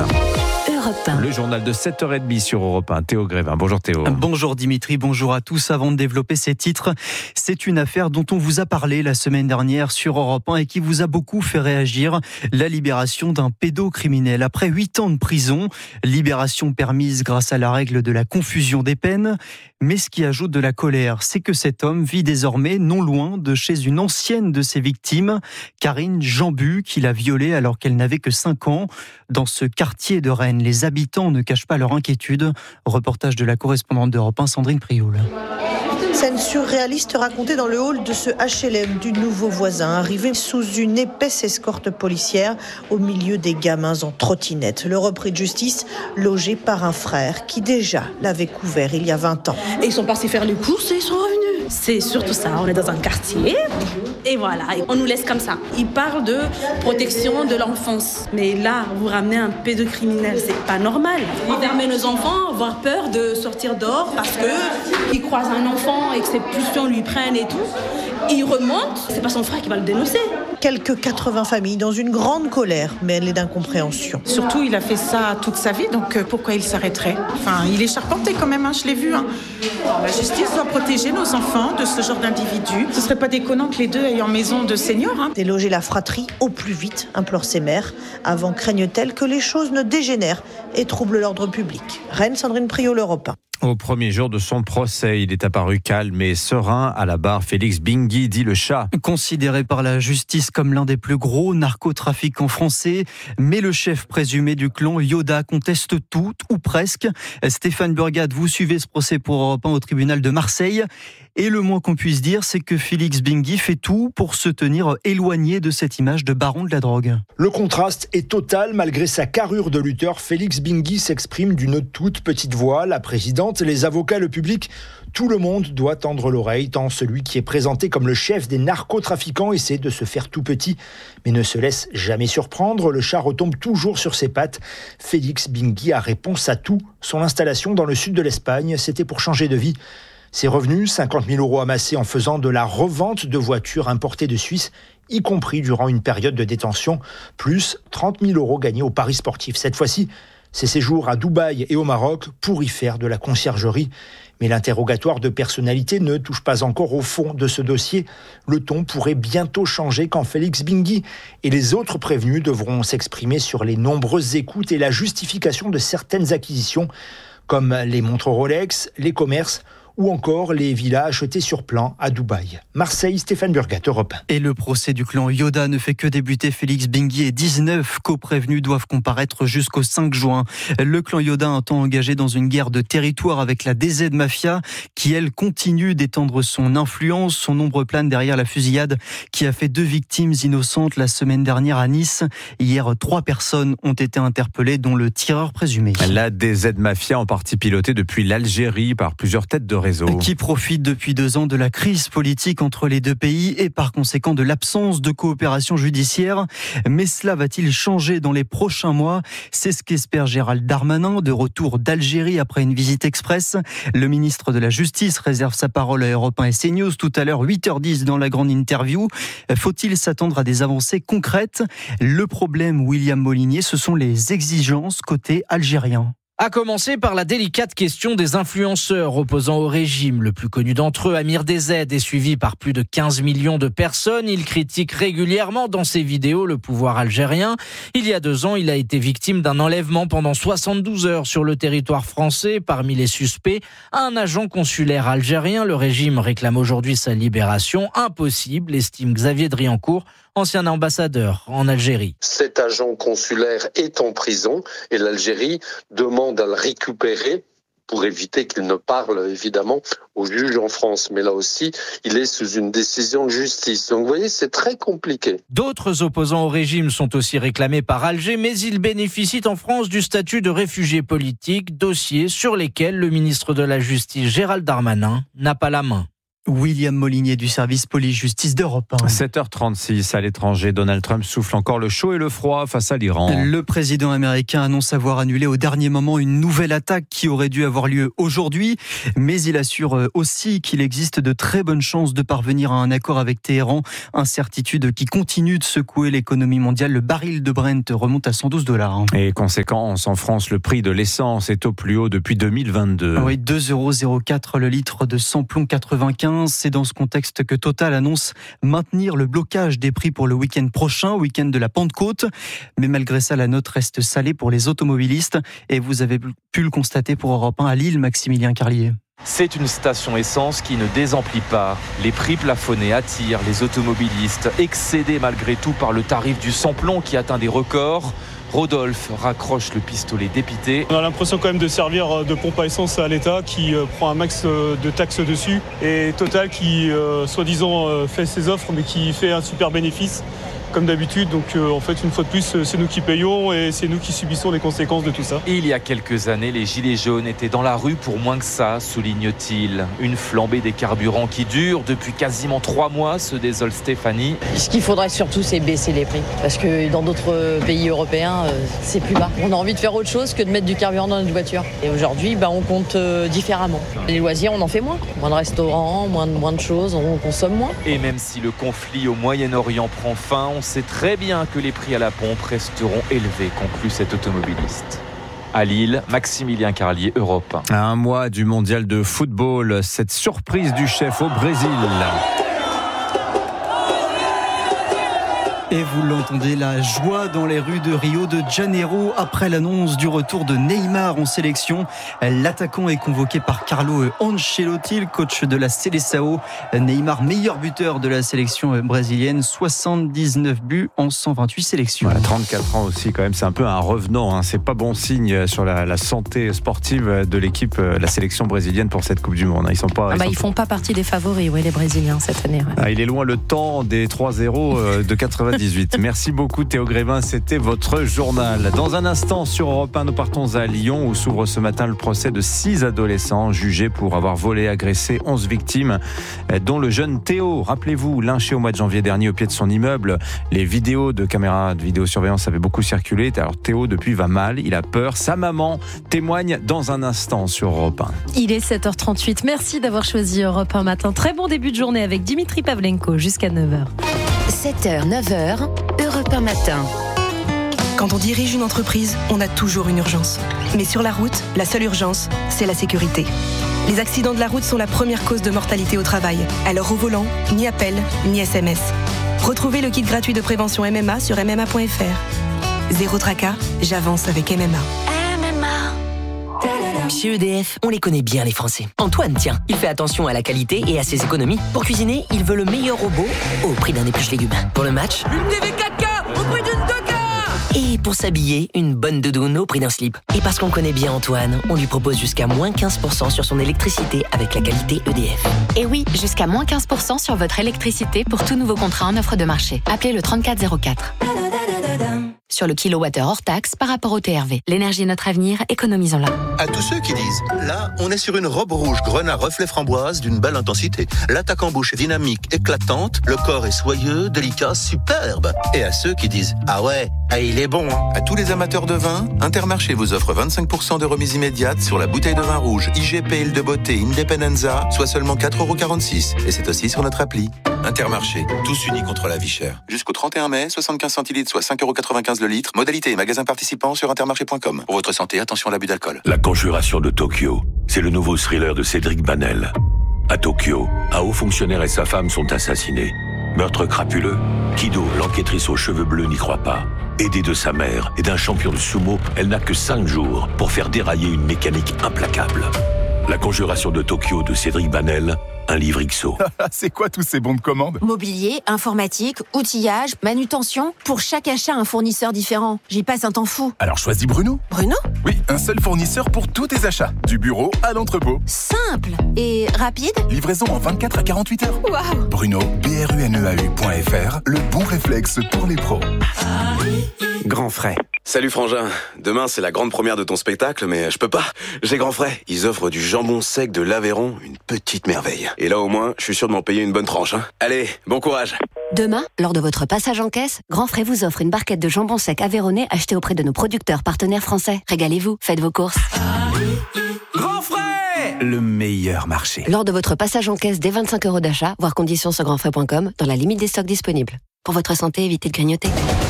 Speaker 2: Le journal de 7h30 sur Europe 1. Théo Grévin. Bonjour Théo.
Speaker 4: Bonjour Dimitri, bonjour à tous. Avant de développer ces titres, c'est une affaire dont on vous a parlé la semaine dernière sur Europe 1 et qui vous a beaucoup fait réagir. La libération d'un pédocriminel après 8 ans de prison. Libération permise grâce à la règle de la confusion des peines. Mais ce qui ajoute de la colère, c'est que cet homme vit désormais non loin de chez une ancienne de ses victimes, Karine Jambu, qui l'a violée alors qu'elle n'avait que 5 ans. Dans ce quartier de Rennes, les habitants ne cachent pas leur inquiétude. Reportage de la correspondante d'Europe 1, Sandrine Prioul.
Speaker 18: Scène surréaliste racontée dans le hall de ce HLM du nouveau voisin, arrivé sous une épaisse escorte policière au milieu des gamins en trottinette. Le repris de justice logé par un frère qui déjà l'avait couvert il y a 20 ans.
Speaker 19: Et ils sont partis faire les courses et ils sont revenus. C'est surtout ça, on est dans un quartier et voilà, on nous laisse comme ça. Ils parlent de protection de l'enfance. Mais là, vous ramenez un pédocriminel, c'est pas normal. Il permet nos enfants avoir peur de sortir dehors parce qu'ils croisent un enfant et que ses pulsions lui prennent et tout. Il remonte, c'est pas son frère qui va le dénoncer.
Speaker 18: Quelques 80 familles dans une grande colère, mêlée d'incompréhension.
Speaker 21: Surtout, il a fait ça toute sa vie, donc pourquoi il s'arrêterait ? Enfin, il est charpenté quand même, je l'ai vu. La justice doit protéger nos enfants de ce genre d'individus. Ce serait pas déconnant que les deux aillent en maison de seniors.
Speaker 18: Déloger la fratrie au plus vite, implore ses mères. Avant craignent-elles que les choses ne dégénèrent et troublent l'ordre public. Rennes, Sandrine Prioul, Europe 1.
Speaker 2: Au premier jour de son procès, il est apparu calme et serein à la barre. Félix Bingui, dit le chat.
Speaker 4: Considéré par la justice comme l'un des plus gros narcotrafiquants français, mais le chef présumé du clan Yoda conteste tout, ou presque. Stéphane Burgat, vous suivez ce procès pour Europe 1 au tribunal de Marseille. Et le moins qu'on puisse dire, c'est que Félix Bingui fait tout pour se tenir éloigné de cette image de baron de la drogue.
Speaker 22: Le contraste est total. Malgré sa carrure de lutteur, Félix Bingui s'exprime d'une toute petite voix. La présidente, les avocats, le public, tout le monde doit tendre l'oreille, tant celui qui est présenté comme le chef des narcotrafiquants essaie de se faire tout petit, mais ne se laisse jamais surprendre. Le chat retombe toujours sur ses pattes. Félix Bingui a réponse à tout. Son installation dans le sud de l'Espagne, c'était pour changer de vie. Ses revenus, 50 000 € amassés en faisant de la revente de voitures importées de Suisse, y compris durant une période de détention, plus 30 000 € gagnés au paris sportif. Cette fois-ci, ses séjours à Dubaï et au Maroc pour y faire de la conciergerie. Mais l'interrogatoire de personnalité ne touche pas encore au fond de ce dossier. Le ton pourrait bientôt changer quand Félix Bingui et les autres prévenus devront s'exprimer sur les nombreuses écoutes et la justification de certaines acquisitions, comme les montres Rolex, les commerces ou encore les villas achetées sur plan à Dubaï. Marseille, Stéphane Burgat, Europe 1.
Speaker 4: Et le procès du clan Yoda ne fait que débuter. Félix Bingui et 19 co-prévenus doivent comparaître jusqu'au 5 juin. Le clan Yoda a un temps engagé dans une guerre de territoire avec la DZ Mafia qui, elle, continue d'étendre son influence. Son nombre plane derrière la fusillade qui a fait 2 victimes innocentes la semaine dernière à Nice. Hier, 3 personnes ont été interpellées, dont le tireur présumé.
Speaker 2: La DZ Mafia, en partie pilotée depuis l'Algérie par plusieurs têtes de réseau.
Speaker 4: Qui profite depuis 2 ans de la crise politique entre les deux pays et par conséquent de l'absence de coopération judiciaire. Mais cela va-t-il changer dans les prochains mois? C'est ce qu'espère Gérald Darmanin, de retour d'Algérie après une visite express. Le ministre de la Justice réserve sa parole à Europe 1 et CNews tout à l'heure, 8h10 dans la grande interview. Faut-il s'attendre à des avancées concrètes? Le problème, William Molinier, ce sont les exigences côté algérien.
Speaker 7: À commencer par la délicate question des influenceurs opposant au régime. Le plus connu d'entre eux, Amir DZ, est suivi par plus de 15 millions de personnes. Il critique régulièrement dans ses vidéos le pouvoir algérien. Il y a 2 ans, il a été victime d'un enlèvement pendant 72 heures sur le territoire français. Parmi les suspects, un agent consulaire algérien. Le régime réclame aujourd'hui sa libération. Impossible, estime Xavier Driancourt, ancien ambassadeur en Algérie.
Speaker 9: Cet agent consulaire est en prison et l'Algérie demande à le récupérer pour éviter qu'il ne parle évidemment au juge en France. Mais là aussi, il est sous une décision de justice. Donc vous voyez, c'est très compliqué.
Speaker 7: D'autres opposants au régime sont aussi réclamés par Alger, mais ils bénéficient en France du statut de réfugiés politiques, dossiers sur lesquels le ministre de la Justice, Gérald Darmanin, n'a pas la main.
Speaker 4: William Molinier du service police-justice d'Europe 1.
Speaker 2: 7h36 à l'étranger, Donald Trump souffle encore le chaud et le froid face à l'Iran.
Speaker 4: Le président américain annonce avoir annulé au dernier moment une nouvelle attaque qui aurait dû avoir lieu aujourd'hui, mais il assure aussi qu'il existe de très bonnes chances de parvenir à un accord avec Téhéran, incertitude qui continue de secouer l'économie mondiale. Le baril de Brent remonte à $112.
Speaker 2: Et conséquence, en France, le prix de l'essence est au plus haut depuis 2022.
Speaker 4: Oui, 2,04 € le litre de samplon 95. C'est dans ce contexte que Total annonce maintenir le blocage des prix pour le week-end prochain, week-end de la Pentecôte. Mais malgré ça, la note reste salée pour les automobilistes. Et vous avez pu le constater pour Europe 1 à Lille, Maximilien Carlier.
Speaker 11: C'est une station essence qui ne désemplit pas. Les prix plafonnés attirent les automobilistes, excédés malgré tout par le tarif du samplon qui atteint des records. Rodolphe raccroche le pistolet dépité.
Speaker 12: On a l'impression quand même de servir de pompe à essence à l'État qui prend un max de taxes dessus et Total qui soi-disant fait ses offres mais qui fait un super bénéfice comme d'habitude. Donc en fait une fois de plus c'est nous qui payons et c'est nous qui subissons les conséquences de tout ça.
Speaker 11: Il y a quelques années, les gilets jaunes étaient dans la rue pour moins que ça, souligne-t-il. Une flambée des carburants qui dure depuis quasiment 3 mois, se désole Stéphanie.
Speaker 24: Ce qu'il faudrait surtout, c'est baisser les prix. Parce que dans d'autres pays européens, c'est plus bas. On a envie de faire autre chose que de mettre du carburant dans notre voiture. Et aujourd'hui, on compte différemment. Les loisirs, on en fait moins. Moins de restaurants, moins de choses, on consomme moins.
Speaker 11: Et même si le conflit au Moyen-Orient prend fin, on sait très bien que les prix à la pompe resteront élevés, conclut cet automobiliste. À Lille, Maximilien Carlier, Europe 1.
Speaker 2: À un mois du mondial de football, cette surprise du chef au Brésil.
Speaker 4: Et vous l'entendez, la joie dans les rues de Rio de Janeiro après l'annonce du retour de Neymar en sélection. L'attaquant est convoqué par Carlo Ancelotti, le coach de la Seleção. Neymar, meilleur buteur de la sélection brésilienne, 79 buts en 128 sélections.
Speaker 2: Voilà, 34 ans aussi quand même, c'est un peu un revenant. C'est pas bon signe sur la santé sportive de l'équipe, la sélection brésilienne pour cette Coupe du Monde. Ils
Speaker 3: font pas partie des favoris, les Brésiliens cette année. Ouais.
Speaker 2: Il est loin le temps des 3-0 de 98. Merci beaucoup Théo Grévin, c'était votre journal. Dans un instant sur Europe 1, nous partons à Lyon où s'ouvre ce matin le procès de 6 adolescents jugés pour avoir volé, agressé 11 victimes, dont le jeune Théo. Rappelez-vous, lynché au mois de janvier dernier au pied de son immeuble. Les vidéos de caméras de vidéosurveillance avaient beaucoup circulé. Alors Théo depuis va mal, il a peur. Sa maman témoigne dans un instant sur Europe 1.
Speaker 3: Il est 7h38, merci d'avoir choisi Europe 1 matin. Très bon début de journée avec Dimitri Pavlenko jusqu'à 9h.
Speaker 26: 7h, 9h, Europe 1 matin.
Speaker 16: Quand on dirige une entreprise, on a toujours une urgence. Mais sur la route, la seule urgence, c'est la sécurité. Les accidents de la route sont la première cause de mortalité au travail. Alors au volant, ni appel, ni SMS. Retrouvez le kit gratuit de prévention MMA sur mma.fr. Zéro tracas, j'avance avec MMA.
Speaker 25: Chez EDF, on les connaît bien les Français. Antoine, tiens, il fait attention à la qualité et à ses économies. Pour cuisiner, il veut le meilleur robot au prix d'un épluche légumes. Pour le match, une TV 4K au prix d'une 2K. Et pour s'habiller, une bonne doudoune au prix d'un slip. Et parce qu'on connaît bien Antoine, on lui propose jusqu'à moins 15% sur son électricité avec la qualité EDF.
Speaker 27: Et oui, jusqu'à moins 15% sur votre électricité pour tout nouveau contrat en offre de marché. Appelez le 3404. sur le kilowattheure hors taxe par rapport au TRV. L'énergie est notre avenir, économisons-la.
Speaker 6: À tous ceux qui disent, là, on est sur une robe rouge grenat reflet framboise d'une belle intensité. L'attaque en bouche est dynamique, éclatante, le corps est soyeux, délicat, superbe. Et à ceux qui disent, ah ouais, il est bon. À tous les amateurs de vin, Intermarché vous offre 25% de remise immédiate sur la bouteille de vin rouge IGP Île de Beauté Independenza, soit seulement 4,46 €. Et c'est aussi sur notre appli. Intermarché, tous unis contre la vie chère. Jusqu'au 31 mai, 75 centilitres, soit 5,95 € le litre. Modalité et magasin participant sur intermarché.com. Pour votre santé, attention à l'abus d'alcool.
Speaker 10: La Conjuration de Tokyo, c'est le nouveau thriller de Cédric Banel. À Tokyo, un haut fonctionnaire et sa femme sont assassinés. Meurtre crapuleux. Kido, l'enquêtrice aux cheveux bleus, n'y croit pas. Aidée de sa mère et d'un champion de sumo, elle n'a que 5 jours pour faire dérailler une mécanique implacable. La Conjuration de Tokyo de Cédric Banel, un livre XO.
Speaker 13: C'est quoi tous ces bons de commande?
Speaker 14: Mobilier, informatique, outillage, manutention. Pour chaque achat, un fournisseur différent. J'y passe un temps fou.
Speaker 13: Alors choisis Bruno.
Speaker 14: Bruno?
Speaker 13: Oui, un seul fournisseur pour tous tes achats. Du bureau à l'entrepôt.
Speaker 14: Simple et rapide.
Speaker 13: Livraison en 24 à 48 heures.
Speaker 14: Waouh!
Speaker 13: Bruno, BRUNEAU.fr, le bon réflexe pour les pros.
Speaker 15: Grand frais. Salut Frangin, demain c'est la grande première de ton spectacle, mais je peux pas, j'ai Grand frais. Ils offrent du jambon sec de l'Aveyron, une petite merveille. Et là au moins, je suis sûr de m'en payer une bonne tranche. Allez, bon courage.
Speaker 26: Demain, lors de votre passage en caisse, Grand Frais vous offre une barquette de jambon sec aveyronnais achetée auprès de nos producteurs partenaires français. Régalez-vous, faites vos courses.
Speaker 13: Grand frais, le meilleur marché.
Speaker 26: Lors de votre passage en caisse dès 25 € d'achat, voir conditions sur grandfrais.com, dans la limite des stocks disponibles. Pour votre santé, évitez de grignoter.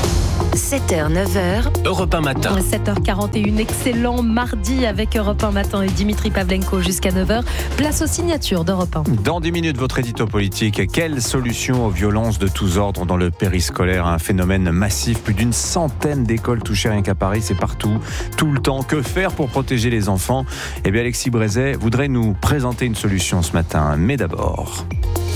Speaker 26: 7h, 9h.
Speaker 20: Europe 1 matin.
Speaker 3: 7h41, excellent mardi avec Europe 1 matin et Dimitri Pavlenko jusqu'à 9h. Place aux signatures d'Europe 1.
Speaker 2: Dans 10 minutes, votre édito politique. Quelle solution aux violences de tous ordres dans le périscolaire? Un phénomène massif. Plus d'une centaine d'écoles touchées rien qu'à Paris. C'est partout, tout le temps. Que faire pour protéger les enfants? Eh bien, Alexis Brézet voudrait nous présenter une solution ce matin. Mais d'abord...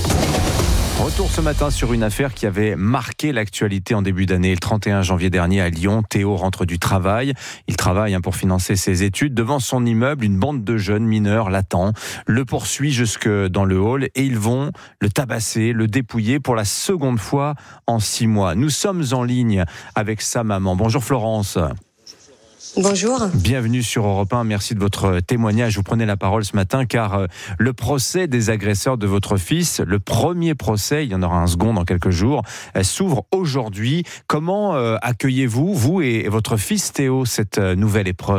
Speaker 2: Retour ce matin sur une affaire qui avait marqué l'actualité en début d'année. Le 31 janvier dernier à Lyon, Théo rentre du travail. Il travaille pour financer ses études. Devant son immeuble, une bande de jeunes mineurs l'attend, le poursuit jusque dans le hall et ils vont le tabasser, le dépouiller pour la seconde fois en 6 mois. Nous sommes en ligne avec sa maman. Bonjour Florence.
Speaker 23: Bonjour.
Speaker 2: Bienvenue sur Europe 1. Merci de votre témoignage. Vous prenez la parole ce matin car le procès des agresseurs de votre fils, le premier procès, il y en aura un second dans quelques jours, s'ouvre aujourd'hui. Comment accueillez-vous, vous et votre fils Théo, cette nouvelle épreuve ?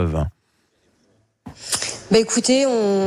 Speaker 23: Écoutez,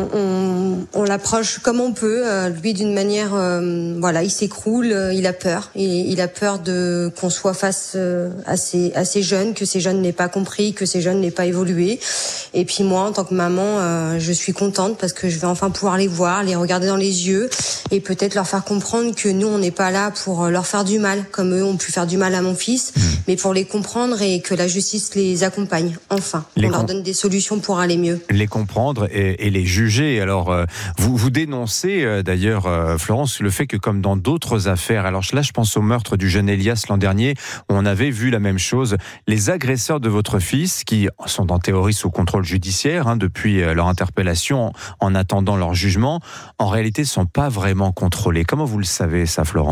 Speaker 23: on l'approche comme on peut, lui d'une manière, il s'écroule, il a peur. Il a peur qu'on soit face à ces jeunes, que ces jeunes n'aient pas compris, que ces jeunes n'aient pas évolué. Et puis moi, en tant que maman, je suis contente parce que je vais enfin pouvoir les voir, les regarder dans les yeux et peut-être leur faire comprendre que nous, on n'est pas là pour leur faire du mal, comme eux ont pu faire du mal à mon fils, mais pour les comprendre et que la justice les accompagne, enfin. On leur donne des solutions pour aller mieux.
Speaker 2: Les comprendre et les juger. Alors, vous dénoncez d'ailleurs, Florence, le fait que comme dans d'autres affaires, alors là je pense au meurtre du jeune Elias l'an dernier, où on avait vu la même chose, les agresseurs de votre fils, qui sont en théorie sous contrôle judiciaire depuis leur interpellation, en attendant leur jugement, en réalité ne sont pas vraiment contrôlés. Comment vous le savez ça, Florence ?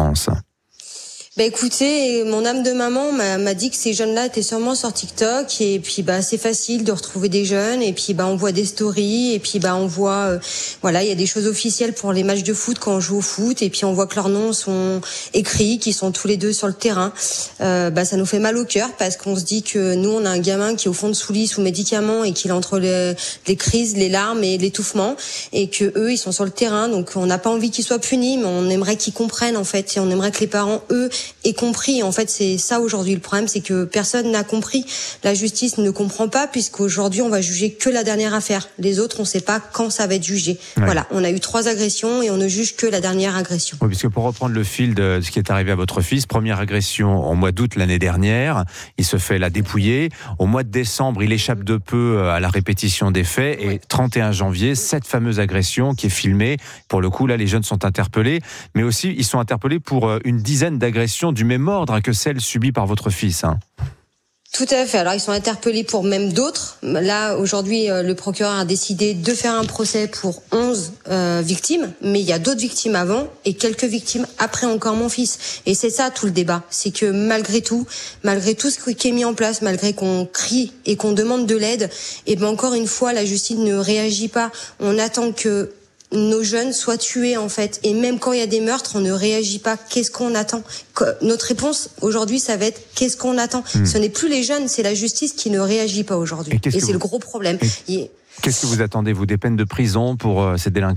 Speaker 23: Écoutez, mon âme de maman m'a dit que ces jeunes-là étaient sûrement sur TikTok et puis c'est facile de retrouver des jeunes et puis on voit des stories et puis on voit il y a des choses officielles pour les matchs de foot quand on joue au foot et puis on voit que leurs noms sont écrits, qu'ils sont tous les deux sur le terrain. Ça nous fait mal au cœur parce qu'on se dit que nous on a un gamin qui est au fond de sous lit sous médicaments et qu'il est entre les crises, les larmes et l'étouffement et que eux ils sont sur le terrain, donc on n'a pas envie qu'ils soient punis mais on aimerait qu'ils comprennent en fait et on aimerait que les parents eux et compris. En fait, c'est ça aujourd'hui le problème, c'est que personne n'a compris. La justice ne comprend pas puisqu'aujourd'hui on va juger que la dernière affaire. Les autres, on ne sait pas quand ça va être jugé. Ouais. Voilà, on a eu 3 agressions et on ne juge que la dernière agression.
Speaker 2: Oui, puisque pour reprendre le fil de ce qui est arrivé à votre fils, première agression au mois d'août l'année dernière, il se fait la dépouiller. Au mois de décembre, il échappe de peu à la répétition des faits et 31 janvier, cette fameuse agression qui est filmée. Pour le coup, là, les jeunes sont interpellés, mais aussi ils sont interpellés pour une dizaine d'agressions du même ordre que celle subie par votre fils.
Speaker 23: Tout à fait. Alors ils sont interpellés pour même d'autres. Là aujourd'hui, le procureur a décidé de faire un procès pour 11 victimes, mais il y a d'autres victimes avant et quelques victimes après encore mon fils. Et c'est ça tout le débat, c'est que malgré tout ce qui est mis en place, malgré qu'on crie et qu'on demande de l'aide, et ben encore une fois la justice ne réagit pas. On attend que nos jeunes soient tués en fait, et même quand il y a des meurtres, on ne réagit pas. Qu'est-ce qu'on attend ? Notre réponse aujourd'hui, ça va être qu'est-ce qu'on attend ? Ce n'est plus les jeunes, c'est la justice qui ne réagit pas aujourd'hui. Et c'est le gros problème.
Speaker 2: Qu'est-ce que vous attendez, vous, des peines de prison pour ces délinquants ?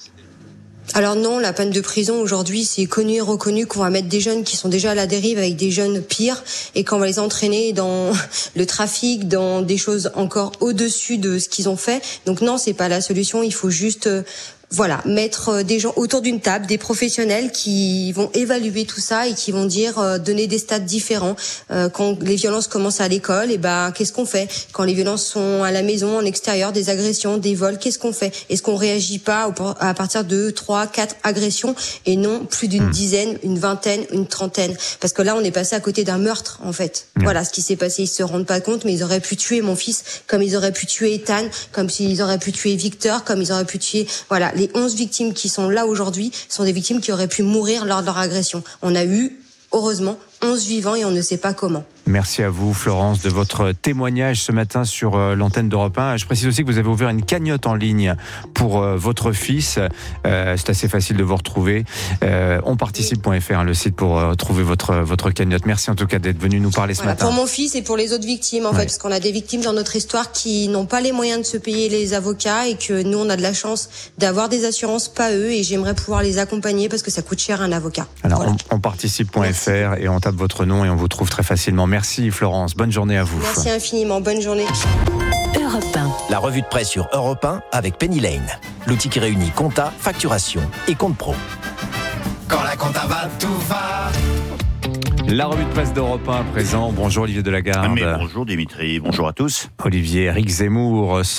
Speaker 23: Alors non, la peine de prison aujourd'hui, c'est connu et reconnu qu'on va mettre des jeunes qui sont déjà à la dérive avec des jeunes pires et qu'on va les entraîner dans le trafic, dans des choses encore au-dessus de ce qu'ils ont fait. Donc non, c'est pas la solution, il faut juste mettre des gens autour d'une table, des professionnels qui vont évaluer tout ça et qui vont donner des stats différents. Quand les violences commencent à l'école, qu'est-ce qu'on fait ? Quand les violences sont à la maison, en extérieur, des agressions, des vols, qu'est-ce qu'on fait ? Est-ce qu'on réagit pas à partir de 3, 4 agressions et non plus d'une dizaine, une vingtaine, une trentaine ? Parce que là, on est passé à côté d'un meurtre, en fait. Voilà ce qui s'est passé. Ils se rendent pas compte, mais ils auraient pu tuer mon fils, comme ils auraient pu tuer Ethan, comme s'ils auraient pu tuer Victor, comme ils auraient pu tuer, les 11 victimes qui sont là aujourd'hui sont des victimes qui auraient pu mourir lors de leur agression. On a eu, heureusement, 11 vivants et on ne sait pas comment.
Speaker 2: Merci à vous, Florence, de votre témoignage ce matin sur l'antenne d'Europe 1. Je précise aussi que vous avez ouvert une cagnotte en ligne pour votre fils. C'est assez facile de vous retrouver. Onparticipe.fr, le site pour trouver votre cagnotte. Merci en tout cas d'être venu nous parler ce matin.
Speaker 23: Pour mon fils et pour les autres victimes, en fait, parce qu'on a des victimes dans notre histoire qui n'ont pas les moyens de se payer les avocats et que nous, on a de la chance d'avoir des assurances, pas eux, et j'aimerais pouvoir les accompagner parce que ça coûte cher un avocat.
Speaker 2: Alors, onparticipe.fr et on tape votre nom et on vous trouve très facilement. Merci Florence, bonne journée à vous.
Speaker 23: Merci infiniment, bonne journée.
Speaker 25: Europe 1.
Speaker 1: La revue de presse sur Europe 1 avec Penny Lane. L'outil qui réunit compta, facturation et compte pro.
Speaker 5: Quand la compta va, tout va.
Speaker 2: La revue de presse d'Europe 1 à présent. Bonjour Olivier Delagarde.
Speaker 8: Bonjour Dimitri, bonjour à tous.
Speaker 2: Olivier, Éric Zemmour